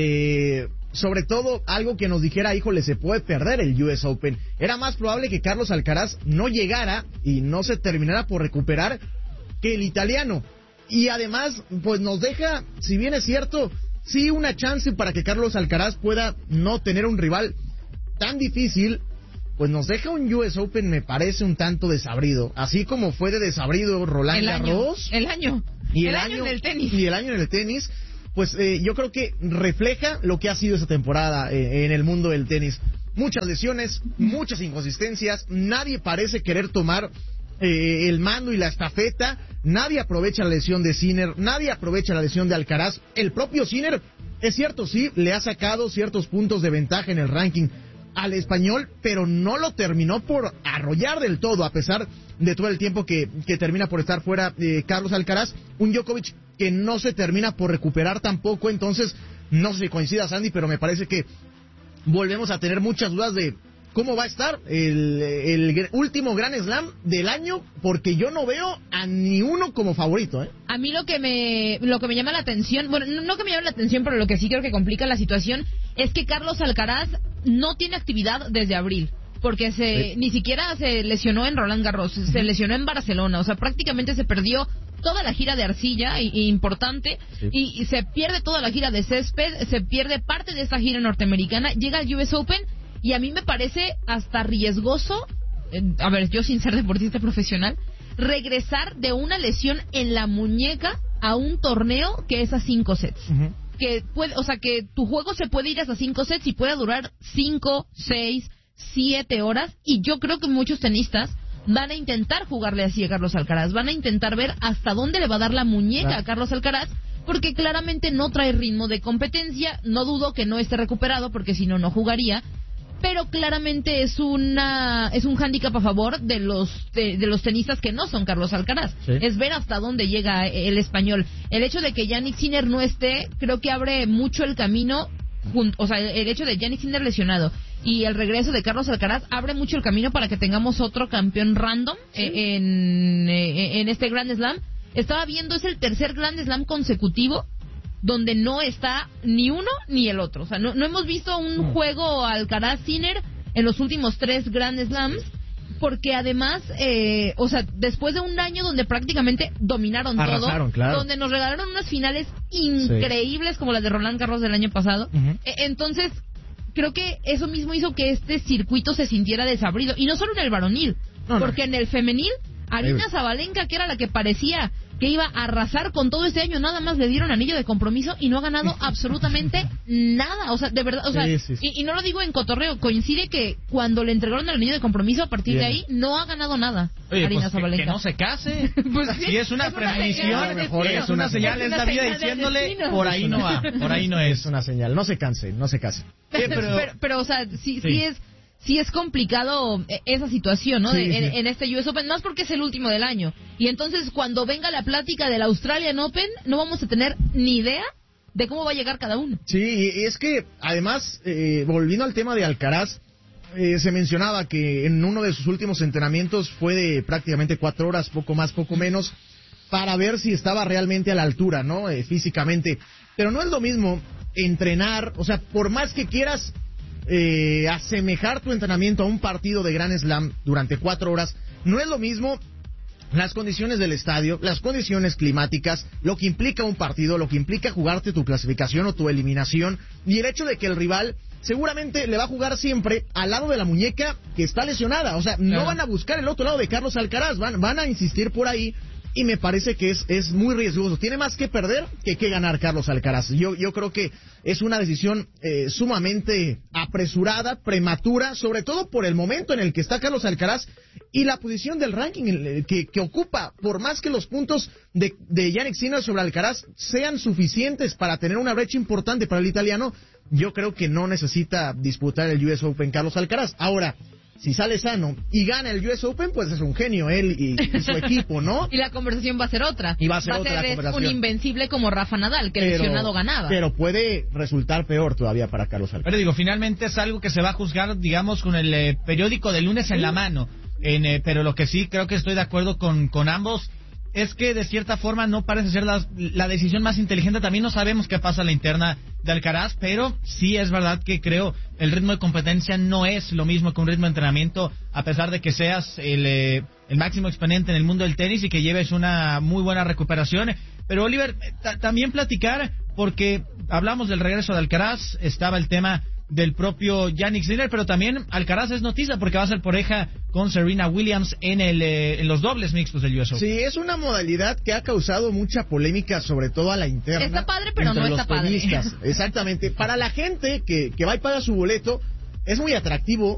sobre todo algo que nos dijera, híjole, se puede perder el US Open. Era más probable que Carlos Alcaraz no llegara y no se terminara por recuperar que el italiano. Y además, pues nos deja, si bien es cierto, sí una chance para que Carlos Alcaraz pueda no tener un rival tan difícil, pues nos deja un US Open, me parece un tanto desabrido. Así como fue de desabrido Roland Garros. El año en el tenis. Y el año en el tenis. Pues yo creo que refleja lo que ha sido esta temporada en el mundo del tenis. Muchas lesiones, muchas inconsistencias, nadie parece querer tomar el mando y la estafeta, nadie aprovecha la lesión de Sinner, nadie aprovecha la lesión de Alcaraz. El propio Sinner, es cierto, sí, le ha sacado ciertos puntos de ventaja en el ranking al español, pero no lo terminó por arrollar del todo, a pesar de todo el tiempo que termina por estar fuera Carlos Alcaraz. Un Djokovic que no se termina por recuperar tampoco. Entonces, no sé si coincidas, Andy, pero me parece que volvemos a tener muchas dudas de cómo va a estar el último Grand Slam del año, porque yo no veo a ni uno como favorito, ¿eh? A mí lo que me llama la atención, bueno, no que me llame la atención, pero lo que sí creo que complica la situación es que Carlos Alcaraz no tiene actividad desde abril, porque ni siquiera se lesionó en Roland Garros, se lesionó en Barcelona, o sea, prácticamente se perdió toda la gira de arcilla, importante, y se pierde toda la gira de césped, se pierde parte de esta gira norteamericana, llega al US Open, y a mí me parece hasta riesgoso, a ver, yo sin ser deportista profesional, regresar de una lesión en la muñeca a un torneo que es a 5 sets. Que puede, o sea, que tu juego se puede ir hasta 5 sets y puede durar 5, 6, 7 horas, y yo creo que muchos tenistas van a intentar jugarle así a Carlos Alcaraz, van a intentar ver hasta dónde le va a dar la muñeca a Carlos Alcaraz, porque claramente no trae ritmo de competencia. No dudo que no esté recuperado, porque si no, no jugaría, pero claramente es un hándicap a favor de los tenistas que no son Carlos Alcaraz. Es ver hasta dónde llega el español. El hecho de que Jannik Sinner no esté, creo que abre mucho el camino, o sea, el hecho de Jannik Sinner lesionado y el regreso de Carlos Alcaraz abre mucho el camino para que tengamos otro campeón random en este Grand Slam. Estaba viendo, es el tercer Grand Slam consecutivo donde no está ni uno ni el otro. O sea, no hemos visto un juego Alcaraz-Sinner en los últimos 3 Grand Slams, porque además, o sea, después de un año donde prácticamente dominaron arrasaron, todo, donde nos regalaron unas finales increíbles como las de Roland Garros del año pasado, entonces creo que eso mismo hizo que este circuito se sintiera desabrido, y no solo en el varonil, porque en el femenil, Aryna Sabalenka, que era la que parecía que iba a arrasar con todo este año, nada más le dieron anillo de compromiso y no ha ganado absolutamente nada. O sea, de verdad, o sea, y no lo digo en cotorreo, coincide que cuando le entregaron el anillo de compromiso, a partir de ahí no ha ganado nada. Oye, Aryna pues Sabalenka. Que no se case. Pues si es una premonición, a lo mejor es una señal en la vida diciéndole, por ahí no va, por ahí no es. Es una señal, no se canse, no se case. Pero o sea, sí es complicado esa situación, ¿no? En este US Open, más porque es el último del año. Y entonces, cuando venga la plática del Australian Open, no vamos a tener ni idea de cómo va a llegar cada uno. Sí, y es que, además, volviendo al tema de Alcaraz, se mencionaba que en uno de sus últimos entrenamientos fue de prácticamente 4 horas, poco más, poco menos, para ver si estaba realmente a la altura, ¿no? Físicamente. Pero no es lo mismo entrenar, o sea, por más que quieras asemejar tu entrenamiento a un partido de Grand Slam durante 4 horas, no es lo mismo las condiciones del estadio, las condiciones climáticas, lo que implica un partido, lo que implica jugarte tu clasificación o tu eliminación, y el hecho de que el rival seguramente le va a jugar siempre al lado de la muñeca que está lesionada. O sea, no van a buscar el otro lado de Carlos Alcaraz, van a insistir por ahí. Y me parece que es muy riesgoso. Tiene más que perder que ganar Carlos Alcaraz. Yo creo que es una decisión sumamente apresurada, prematura, sobre todo por el momento en el que está Carlos Alcaraz y la posición del ranking que ocupa. Por más que los puntos de Jannik Sinner sobre Alcaraz sean suficientes para tener una brecha importante para el italiano, yo creo que no necesita disputar el US Open Carlos Alcaraz. Ahora, si sale sano y gana el US Open, pues es un genio él y su equipo, ¿no? Y la conversación va a ser otra. Y va a ser otra la conversación. Un invencible como Rafa Nadal, que lesionado ganaba. Pero puede resultar peor todavía para Carlos Alcaraz. Pero digo, finalmente es algo que se va a juzgar, digamos, con el periódico del lunes en la mano. Pero lo que sí creo que estoy de acuerdo con ambos es que de cierta forma no parece ser la decisión más inteligente. También no sabemos qué pasa en la interna de Alcaraz, pero sí es verdad que creo el ritmo de competencia no es lo mismo que un ritmo de entrenamiento, a pesar de que seas el máximo exponente en el mundo del tenis y que lleves una muy buena recuperación. Pero Oliver, también platicar, porque hablamos del regreso de Alcaraz, estaba el tema del propio Jannik Sinner, pero también Alcaraz es noticia porque va a ser pareja con Serena Williams en los dobles mixtos del US Open. Sí, es una modalidad que ha causado mucha polémica, sobre todo a la interna. Está padre, pero no está padre. Exactamente. Para la gente que va y paga su boleto, es muy atractivo